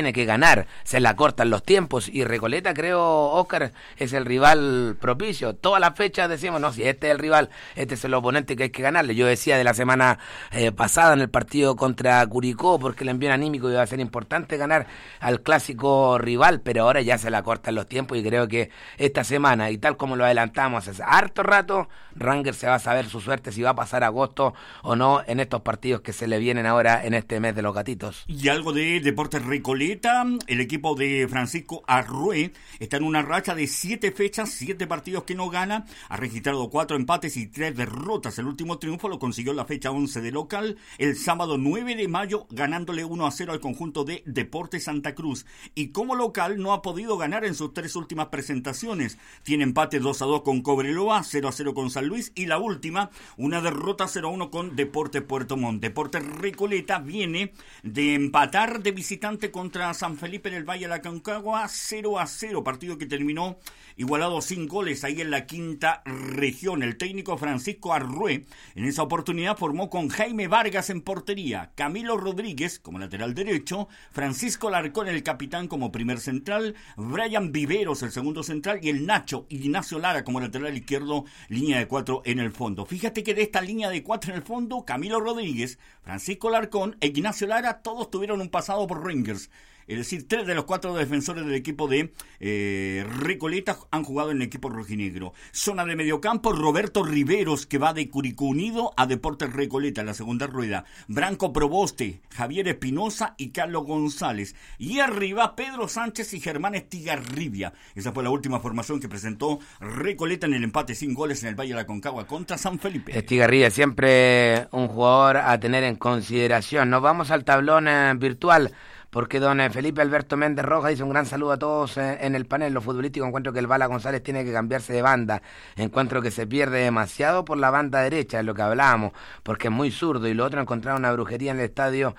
tiene que ganar, se la cortan los tiempos, y Recoleta, creo, Oscar, es el rival propicio. Todas las fechas decimos, no, si este es el rival, este es el oponente que hay que ganarle. Yo decía de la semana eh, pasada en el partido contra Curicó, porque el envío anímico iba a ser importante ganar al clásico rival, pero ahora ya se la cortan los tiempos, y creo que esta semana, y tal como lo adelantamos hace harto rato, Rangers se va a saber su suerte si va a pasar agosto o no en estos partidos que se le vienen ahora en este mes de los gatitos. Y algo de Deportes Recoleta, el equipo de Francisco Arrué está en una racha de siete fechas, siete partidos que no gana, ha registrado cuatro empates y tres derrotas. El último triunfo lo consiguió en la fecha once de local, el sábado nueve de mayo, ganándole uno a cero al conjunto de Deportes Santa Cruz. Y como local no ha podido ganar en sus tres últimas presentaciones. Tiene empate dos a dos con Cobreloa, cero a cero con San Luis, y la última, una derrota cero a uno con Deportes Puerto Montt. Deportes Recoleta viene de empatar de visitante contra San Felipe en el Valle de la Aconcagua, cero a cero, partido que terminó igualado sin goles ahí en la quinta región. El técnico Francisco Arrué en esa oportunidad formó con Jaime Vargas en portería, Camilo Rodríguez como lateral derecho, Francisco Larcón el capitán como primer central, Brian Viveros el segundo central, y el Nacho Ignacio Lara como lateral izquierdo, línea de cuatro en el fondo. Fíjate que de esta línea de cuatro en el fondo, Camilo Rodríguez, Francisco Larcón e Ignacio Lara, todos tuvieron un pasado por Rangers. Es decir, tres de los cuatro defensores del equipo de eh, Recoleta han jugado en el equipo rojinegro. Zona de mediocampo, Roberto Riveros, que va de Curicó Unido a Deportes Recoleta en la segunda rueda. Branco Proboste, Javier Espinosa y Carlos González. Y arriba, Pedro Sánchez y Germán Estigarribia. Esa fue la última formación que presentó Recoleta en el empate sin goles en el Valle de la Aconcagua contra San Felipe. Estigarribia, siempre un jugador a tener en consideración. Nos vamos al tablón eh, virtual, porque don Felipe Alberto Méndez Rojas dice un gran saludo a todos eh, en el panel. Lo futbolístico, encuentro que el Bala González tiene que cambiarse de banda. Encuentro que se pierde demasiado por la banda derecha, es lo que hablábamos, porque es muy zurdo. Y lo otro, encontraron una brujería en el estadio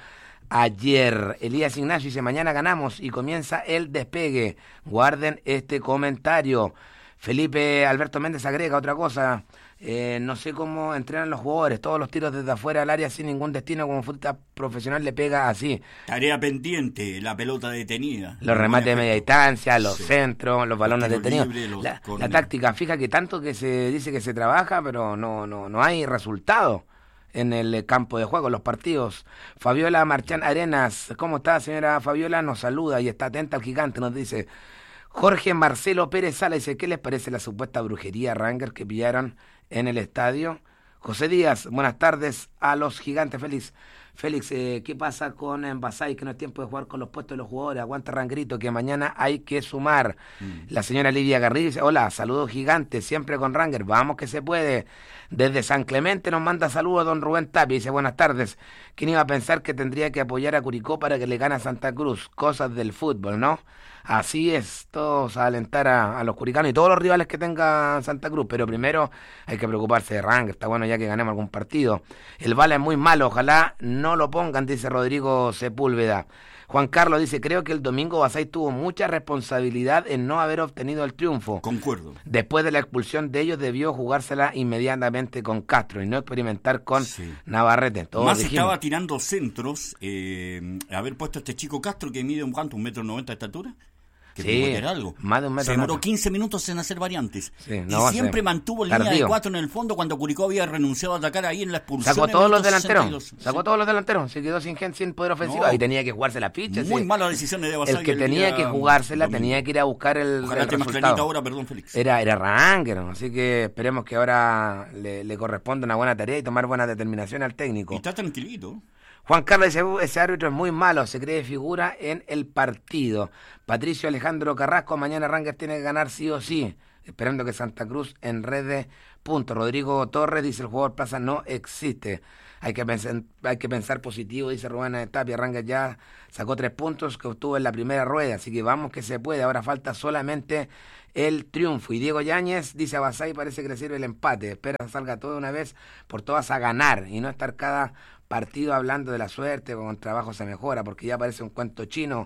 ayer. Elías Ignacio dice, mañana ganamos y comienza el despegue. Guarden este comentario. Felipe Alberto Méndez agrega otra cosa. Eh, no sé cómo entrenan los jugadores, todos los tiros desde afuera del área sin ningún destino, como futbolista profesional le pega así. Tarea pendiente, la pelota detenida. Los remates de media distancia, los sí. centros, los balones los detenidos. Libre, los la, la táctica fija, que tanto que se dice que se trabaja, pero no, no, no hay resultado en el campo de juego, los partidos. Fabiola Marchán Arenas, ¿cómo está, señora Fabiola? Nos saluda y está atenta al gigante, nos dice. Jorge Marcelo Pérez Sala dice, ¿qué les parece la supuesta brujería Rangers que pillaron en el estadio? José Díaz, buenas tardes a los gigantes. Félix, Félix, eh, ¿qué pasa con Envasay? Que no es tiempo de jugar con los puestos de los jugadores. Aguanta Rangrito, que mañana hay que sumar. Mm. La señora Lidia Garrido dice, hola, saludos gigantes, siempre con Rangers, vamos que se puede. Desde San Clemente nos manda saludos don Rubén Tapia, dice, buenas tardes. ¿Quién iba a pensar que tendría que apoyar a Curicó para que le gane a Santa Cruz? Cosas del fútbol, ¿no? Así es, todos a alentar a, a los curicanos y todos los rivales que tenga Santa Cruz, pero primero hay que preocuparse de Rangers, está bueno ya que ganemos algún partido. El Bala es muy malo, ojalá no lo pongan, dice Rodrigo Sepúlveda. Juan Carlos dice, creo que el domingo Basay tuvo mucha responsabilidad en no haber obtenido el triunfo. Concuerdo. Después de la expulsión de ellos debió jugársela inmediatamente con Castro y no experimentar con sí. Navarrete. Todos Más dijimos. Estaba tirando centros, eh, haber puesto a este chico Castro que mide un cuánto, un metro noventa de estatura. Que sí, algo. Más de un metro. Se demoró metro. quince minutos en hacer variantes. Sí, no, y siempre sí. mantuvo línea Tardío. de cuatro en el fondo cuando Curicó había renunciado a atacar ahí en la expulsión. Sacó todos los delanteros. sesenta y dos. Sacó sí. todos los delanteros. Se quedó sin gente, sin poder ofensivo. No. Y tenía que jugarse la ficha. Muy sí. mala decisión de Basay. El que tenía que jugársela domingo. tenía que ir a buscar el, Ojalá el te resultado. ahora, perdón, Félix. Era, era Rangers. Así que esperemos que ahora le, le corresponda una buena tarea y tomar buena determinación al técnico. Y está tranquilito. Juan Carlos dice, ese árbitro es muy malo, se cree figura en el partido. Patricio Alejandro Carrasco, mañana Rangers tiene que ganar sí o sí, esperando que Santa Cruz enrede puntos. Rodrigo Torres dice, el jugador plaza no existe. Hay que pensar, hay que pensar positivo, dice Rubén Tapia. Rangers ya sacó tres puntos que obtuvo en la primera rueda, así que vamos que se puede. Ahora falta solamente el triunfo. Y Diego Yáñez dice, a Basay parece que le sirve el empate. Espera que salga todo de una vez por todas a ganar y no estar cada partido hablando de la suerte, con trabajo se mejora, porque ya parece un cuento chino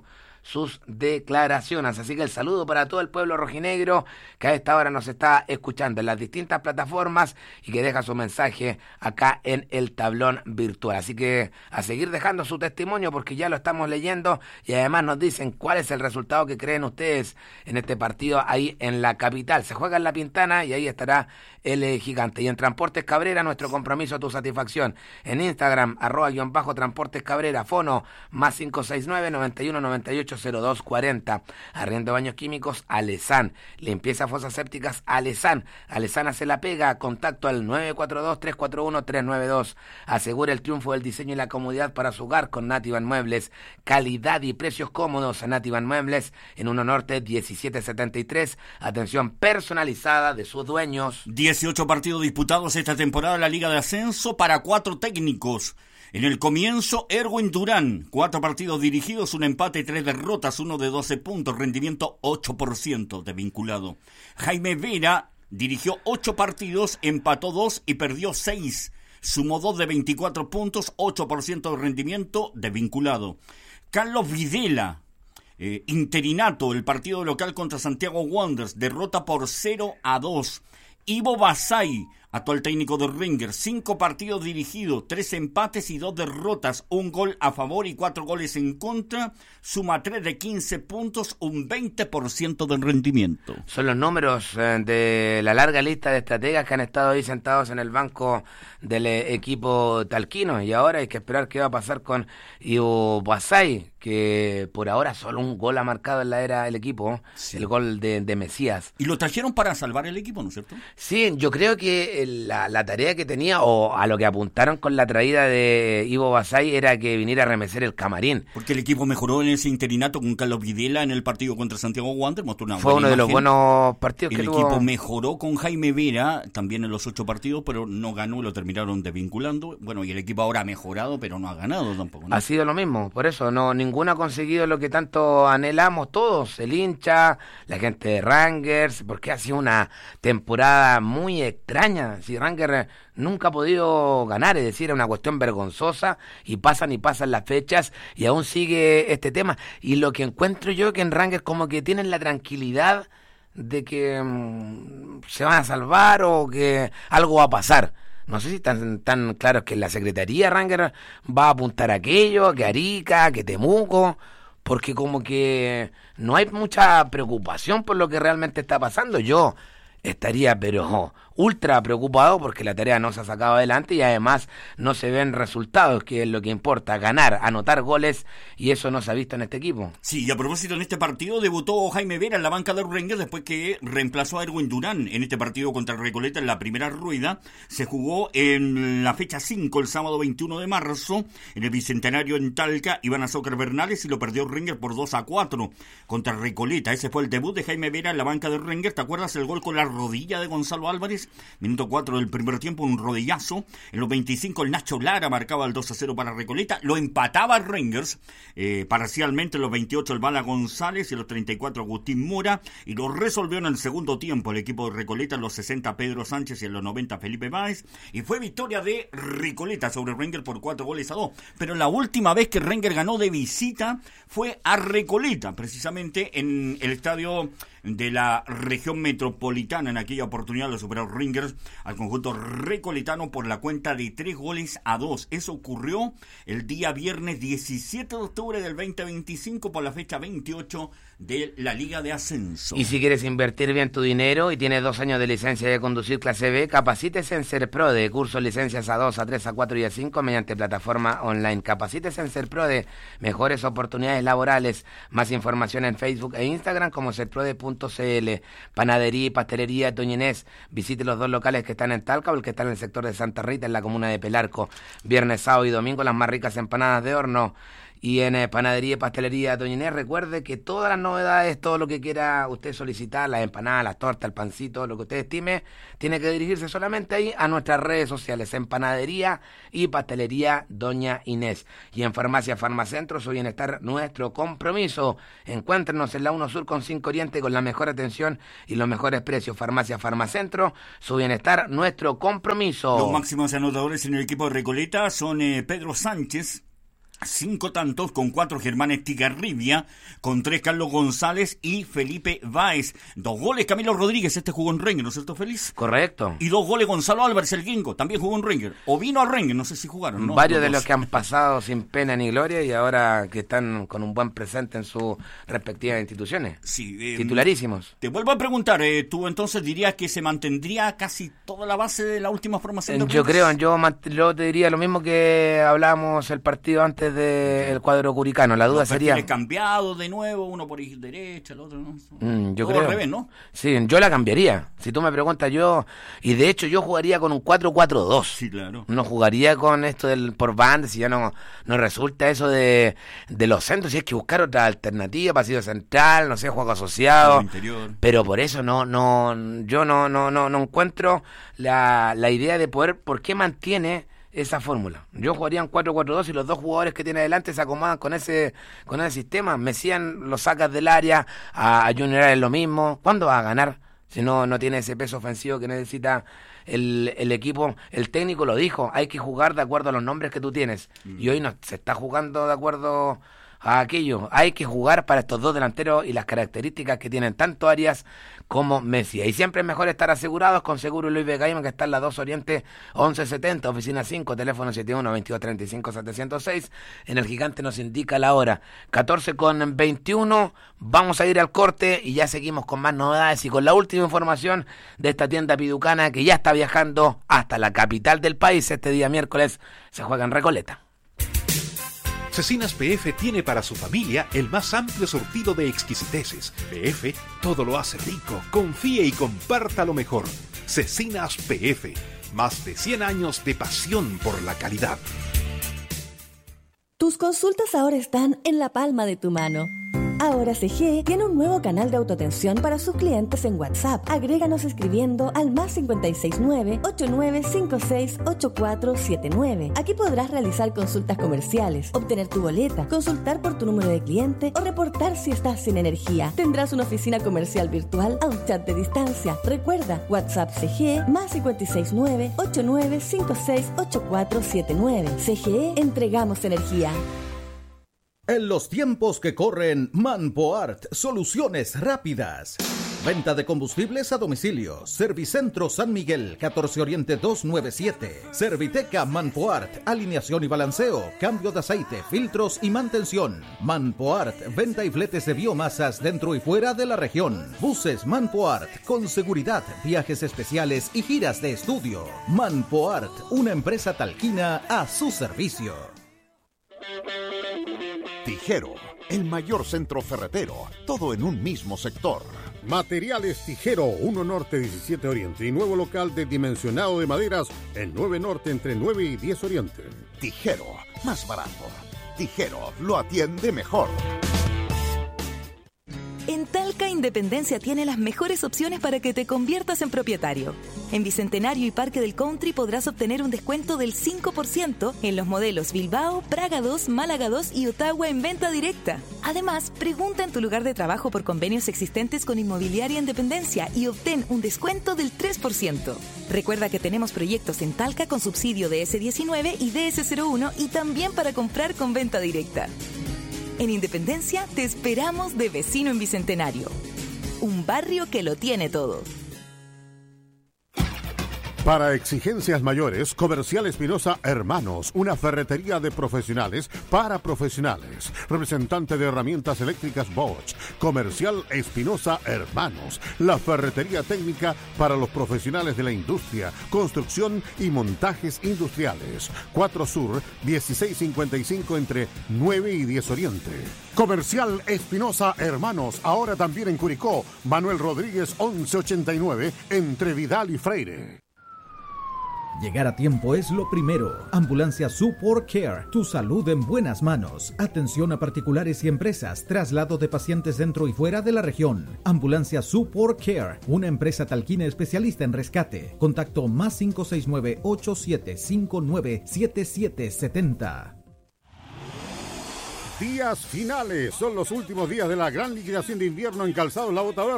sus declaraciones. Así que el saludo para todo el pueblo rojinegro que a esta hora nos está escuchando en las distintas plataformas y que deja su mensaje acá en el tablón virtual. Así que a seguir dejando su testimonio porque ya lo estamos leyendo y además nos dicen cuál es el resultado que creen ustedes en este partido ahí en la capital. Se juega en La Pintana y ahí estará el eh, Gigante. Y en Transportes Cabrera, nuestro compromiso a tu satisfacción. En Instagram, arroba guión bajo Transportes Cabrera, fono más cinco seis nueve, noventa y uno, noventa y ocho, cero dos cuarenta. Arriendo de baños químicos, Alezán. Limpieza fosas sépticas, Alezán. Alezán hace la pega. Contacto al nueve cuatro dos, tres cuatro uno, tres nueve dos. Asegura el triunfo del diseño y la comodidad para su hogar con Nativan Muebles. Calidad y precios cómodos a Nativan Muebles en uno Norte diecisiete setenta y tres. Atención personalizada de sus dueños. dieciocho partidos disputados esta temporada en la Liga de Ascenso para cuatro técnicos. En el comienzo, Erwin Durán, cuatro partidos dirigidos, un empate, tres derrotas, uno de doce puntos, rendimiento ocho por ciento de vinculado. Jaime Vera dirigió ocho partidos, empató dos y perdió seis. Sumó dos de veinticuatro puntos, ocho por ciento de rendimiento de vinculado. Carlos Videla, eh, interinato, el partido local contra Santiago Wanderers, derrota por cero a dos. Ivo Basay, actual técnico de Rangers, cinco partidos dirigidos, tres empates y dos derrotas, un gol a favor y cuatro goles en contra, suma tres de quince puntos, un veinte por ciento del rendimiento. Son los números eh, de la larga lista de estrategas que han estado ahí sentados en el banco del eh, equipo talquino, y ahora hay que esperar qué va a pasar con Ivo Basay, que por ahora solo un gol ha marcado en la era del equipo, sí. El gol de, de Mesías. Y lo trajeron para salvar el equipo, ¿no es cierto? Sí, yo creo que la, la tarea que tenía, o a lo que apuntaron con la traída de Ivo Basay, era que viniera a remecer el camarín. Porque el equipo mejoró en ese interinato con Carlos Videla en el partido contra Santiago Wanderers, mostró una Fue buena uno de los imagen. buenos partidos el que equipo tuvo. mejoró con Jaime Vera, también en los ocho partidos, pero no ganó y lo terminaron desvinculando. Bueno, y el equipo ahora ha mejorado, pero no ha ganado tampoco, ¿no? Ha sido lo mismo, por eso, no ninguno ha conseguido lo que tanto anhelamos todos, el hincha, la gente de Rangers, porque ha sido una temporada muy extraña. Si Rangers nunca ha podido ganar, es decir, es una cuestión vergonzosa, y pasan y pasan las fechas y aún sigue este tema. Y lo que encuentro yo que en Rangers como que tienen la tranquilidad de que mmm, se van a salvar o que algo va a pasar. No sé si están tan claros que la Secretaría Rangers va a apuntar a aquello, que Arica, que Temuco, porque como que no hay mucha preocupación por lo que realmente está pasando. Yo estaría pero ultra preocupado porque la tarea no se ha sacado adelante y además no se ven resultados, que es lo que importa, ganar, anotar goles, y eso no se ha visto en este equipo. Sí, y a propósito, en este partido debutó Jaime Vera en la banca de Rangers después que reemplazó a Erwin Durán en este partido contra Recoleta en la primera rueda. Se jugó en la fecha cinco, el sábado veintiuno de marzo, en el Bicentenario en Talca, Iván Azócar Bernales, y lo perdió Rangers por dos a cuatro contra Recoleta. Ese fue el debut de Jaime Vera en la banca de Rangers. ¿Te acuerdas el gol con la rodilla de Gonzalo Álvarez? Minuto cuatro del primer tiempo, un rodillazo. En los veinticinco el Nacho Lara marcaba el dos a cero para Recoleta. Lo empataba Rangers eh, parcialmente en los veintiocho el Bala González y en los treinta y cuatro Agustín Mora. Y lo resolvió en el segundo tiempo el equipo de Recoleta, en los sesenta Pedro Sánchez y en los noventa Felipe Báez. Y fue victoria de Recoleta sobre Rangers por cuatro goles a dos. Pero la última vez que Rangers ganó de visita fue a Recoleta, precisamente en el estadio de la región metropolitana. En aquella oportunidad lo superó Rangers al conjunto recoletano por la cuenta de tres goles a dos. Eso ocurrió el día viernes diecisiete de octubre del veinte veinticinco por la fecha veintiocho de la Liga de Ascenso. Y si quieres invertir bien tu dinero y tienes dos años de licencia de conducir clase B, capacítese en Serprode, cursos licencias A dos, A tres, A cuatro y A cinco mediante plataforma online. Capacítese en Serprode, mejores oportunidades laborales. Más información en Facebook e Instagram como serprode punto c l. Panadería y pastelería Doña Inés. Visite los dos locales que están en Talca o el que está en el sector de Santa Rita, en la comuna de Pelarco. Viernes, sábado y domingo las más ricas empanadas de horno. Y en eh, Panadería y Pastelería Doña Inés, recuerde que todas las novedades, todo lo que quiera usted solicitar, las empanadas, las tortas, el pancito, lo que usted estime, tiene que dirigirse solamente ahí a nuestras redes sociales, en Panadería y Pastelería Doña Inés. Y en Farmacia Farmacentro, su bienestar, nuestro compromiso. Encuéntrenos en la uno Sur con cinco Oriente con la mejor atención y los mejores precios. Farmacia Farmacentro, su bienestar, nuestro compromiso. Los máximos anotadores en el equipo de Recoleta son eh, Pedro Sánchez, cinco tantos, con cuatro Germán Estigarribia, con tres Carlos González y Felipe Báez. Dos goles Camilo Rodríguez, este jugó en Rengue, ¿no es cierto, Feliz? Correcto. Y dos goles Gonzalo Álvarez, el gringo, también jugó en Rengue. O vino a Rengue, no sé si jugaron, ¿no? Varios de los que han pasado sin pena ni gloria y ahora que están con un buen presente en sus respectivas instituciones. Sí. Eh, Titularísimos. Te vuelvo a preguntar, eh, ¿tú entonces dirías que se mantendría casi toda la base de la última formación? De yo creo, yo, yo te diría lo mismo que hablábamos el partido antes del cuadro curicano. La duda Los sería... cambiado de nuevo, uno por derecha, el otro no. Mm, yo Todo creo. al revés, ¿no? Sí, yo la cambiaría. Si tú me preguntas, yo... Y de hecho yo jugaría con un cuatro cuatro dos. Sí, claro. No jugaría con esto del por banda, si ya no, no resulta eso de, de los centros. Si hay que buscar otra alternativa, pasillo central, no sé, juego asociado. Interior. Pero por eso no, no, yo no, no, no, no encuentro la, la idea de poder, ¿por qué mantiene esa fórmula? Yo jugaría en cuatro cuatro dos y los dos jugadores que tiene adelante se acomodan con ese con ese sistema. Mesían lo sacas del área, a, a Junior es lo mismo. ¿Cuándo va a ganar? Si no, no tiene ese peso ofensivo que necesita el, el equipo. El técnico lo dijo, hay que jugar de acuerdo a los nombres que tú tienes. Mm. Y hoy no se está jugando de acuerdo a aquello. Hay que jugar para estos dos delanteros y las características que tienen tanto Arias como Messi. Y siempre es mejor estar asegurados con Seguro Luis Becaima, que está en la dos Oriente once setenta, oficina cinco, teléfono setenta y uno, veintidós treinta y cinco, setecientos seis. En el Gigante nos indica la hora catorce con veintiuno. Vamos a ir al corte y ya seguimos con más novedades y con la última información de esta tienda piducana que ya está viajando hasta la capital del país. Este día miércoles se juega en Recoleta. Cecinas P F tiene para su familia el más amplio surtido de exquisiteces. P F todo lo hace rico. Confíe y comparta lo mejor. Cecinas P F, más de cien años de pasión por la calidad. Tus consultas ahora están en la palma de tu mano. Ahora C G E tiene un nuevo canal de autoatención para sus clientes en WhatsApp. Agréganos escribiendo al más cinco seis nueve, ocho nueve cinco seis, ocho cuatro siete nueve. Aquí podrás realizar consultas comerciales, obtener tu boleta, consultar por tu número de cliente o reportar si estás sin energía. Tendrás una oficina comercial virtual a un chat de distancia. Recuerda, WhatsApp C G E más cinco seis nueve, ocho nueve cinco seis, ocho cuatro siete nueve. C G E, entregamos energía. En los tiempos que corren, Manpoart, soluciones rápidas. Venta de combustibles a domicilio. Servicentro San Miguel, catorce Oriente doscientos noventa y siete. Serviteca Manpoart, alineación y balanceo, cambio de aceite, filtros y mantención. Manpoart, venta y fletes de biomasas dentro y fuera de la región. Buses Manpoart, con seguridad, viajes especiales y giras de estudio. Manpoart, una empresa talquina a su servicio. Tijero, el mayor centro ferretero, todo en un mismo sector. Materiales Tijero, uno Norte diecisiete Oriente y nuevo local de dimensionado de maderas en nueve Norte entre nueve y diez Oriente. Tijero, más barato. Tijero, lo atiende mejor. En Talca Independencia tiene las mejores opciones para que te conviertas en propietario. En Bicentenario y Parque del Country podrás obtener un descuento del cinco por ciento en los modelos Bilbao, Praga dos, Málaga dos y Ottawa en venta directa. Además, pregunta en tu lugar de trabajo por convenios existentes con Inmobiliaria Independencia y obtén un descuento del tres por ciento. Recuerda que tenemos proyectos en Talca con subsidio de ese diecinueve y D S cero uno y también para comprar con venta directa. En Independencia te esperamos de vecino en Bicentenario. Un barrio que lo tiene todo. Para exigencias mayores, Comercial Espinosa Hermanos, una ferretería de profesionales para profesionales. Representante de herramientas eléctricas Bosch. Comercial Espinosa Hermanos, la ferretería técnica para los profesionales de la industria, construcción y montajes industriales. cuatro Sur, dieciséis cincuenta y cinco entre nueve y diez Oriente. Comercial Espinosa Hermanos, ahora también en Curicó. Manuel Rodríguez once ochenta y nueve entre Vidal y Freire. Llegar a tiempo es lo primero. Ambulancia Support Care, tu salud en buenas manos. Atención a particulares y empresas, traslado de pacientes dentro y fuera de la región. Ambulancia Support Care, una empresa talquina especialista en rescate. Contacto más cinco seis nueve, ocho siete cinco nueve, siete siete siete cero. Días finales, son los últimos días de la gran liquidación de invierno en Calzados La Bota Verde.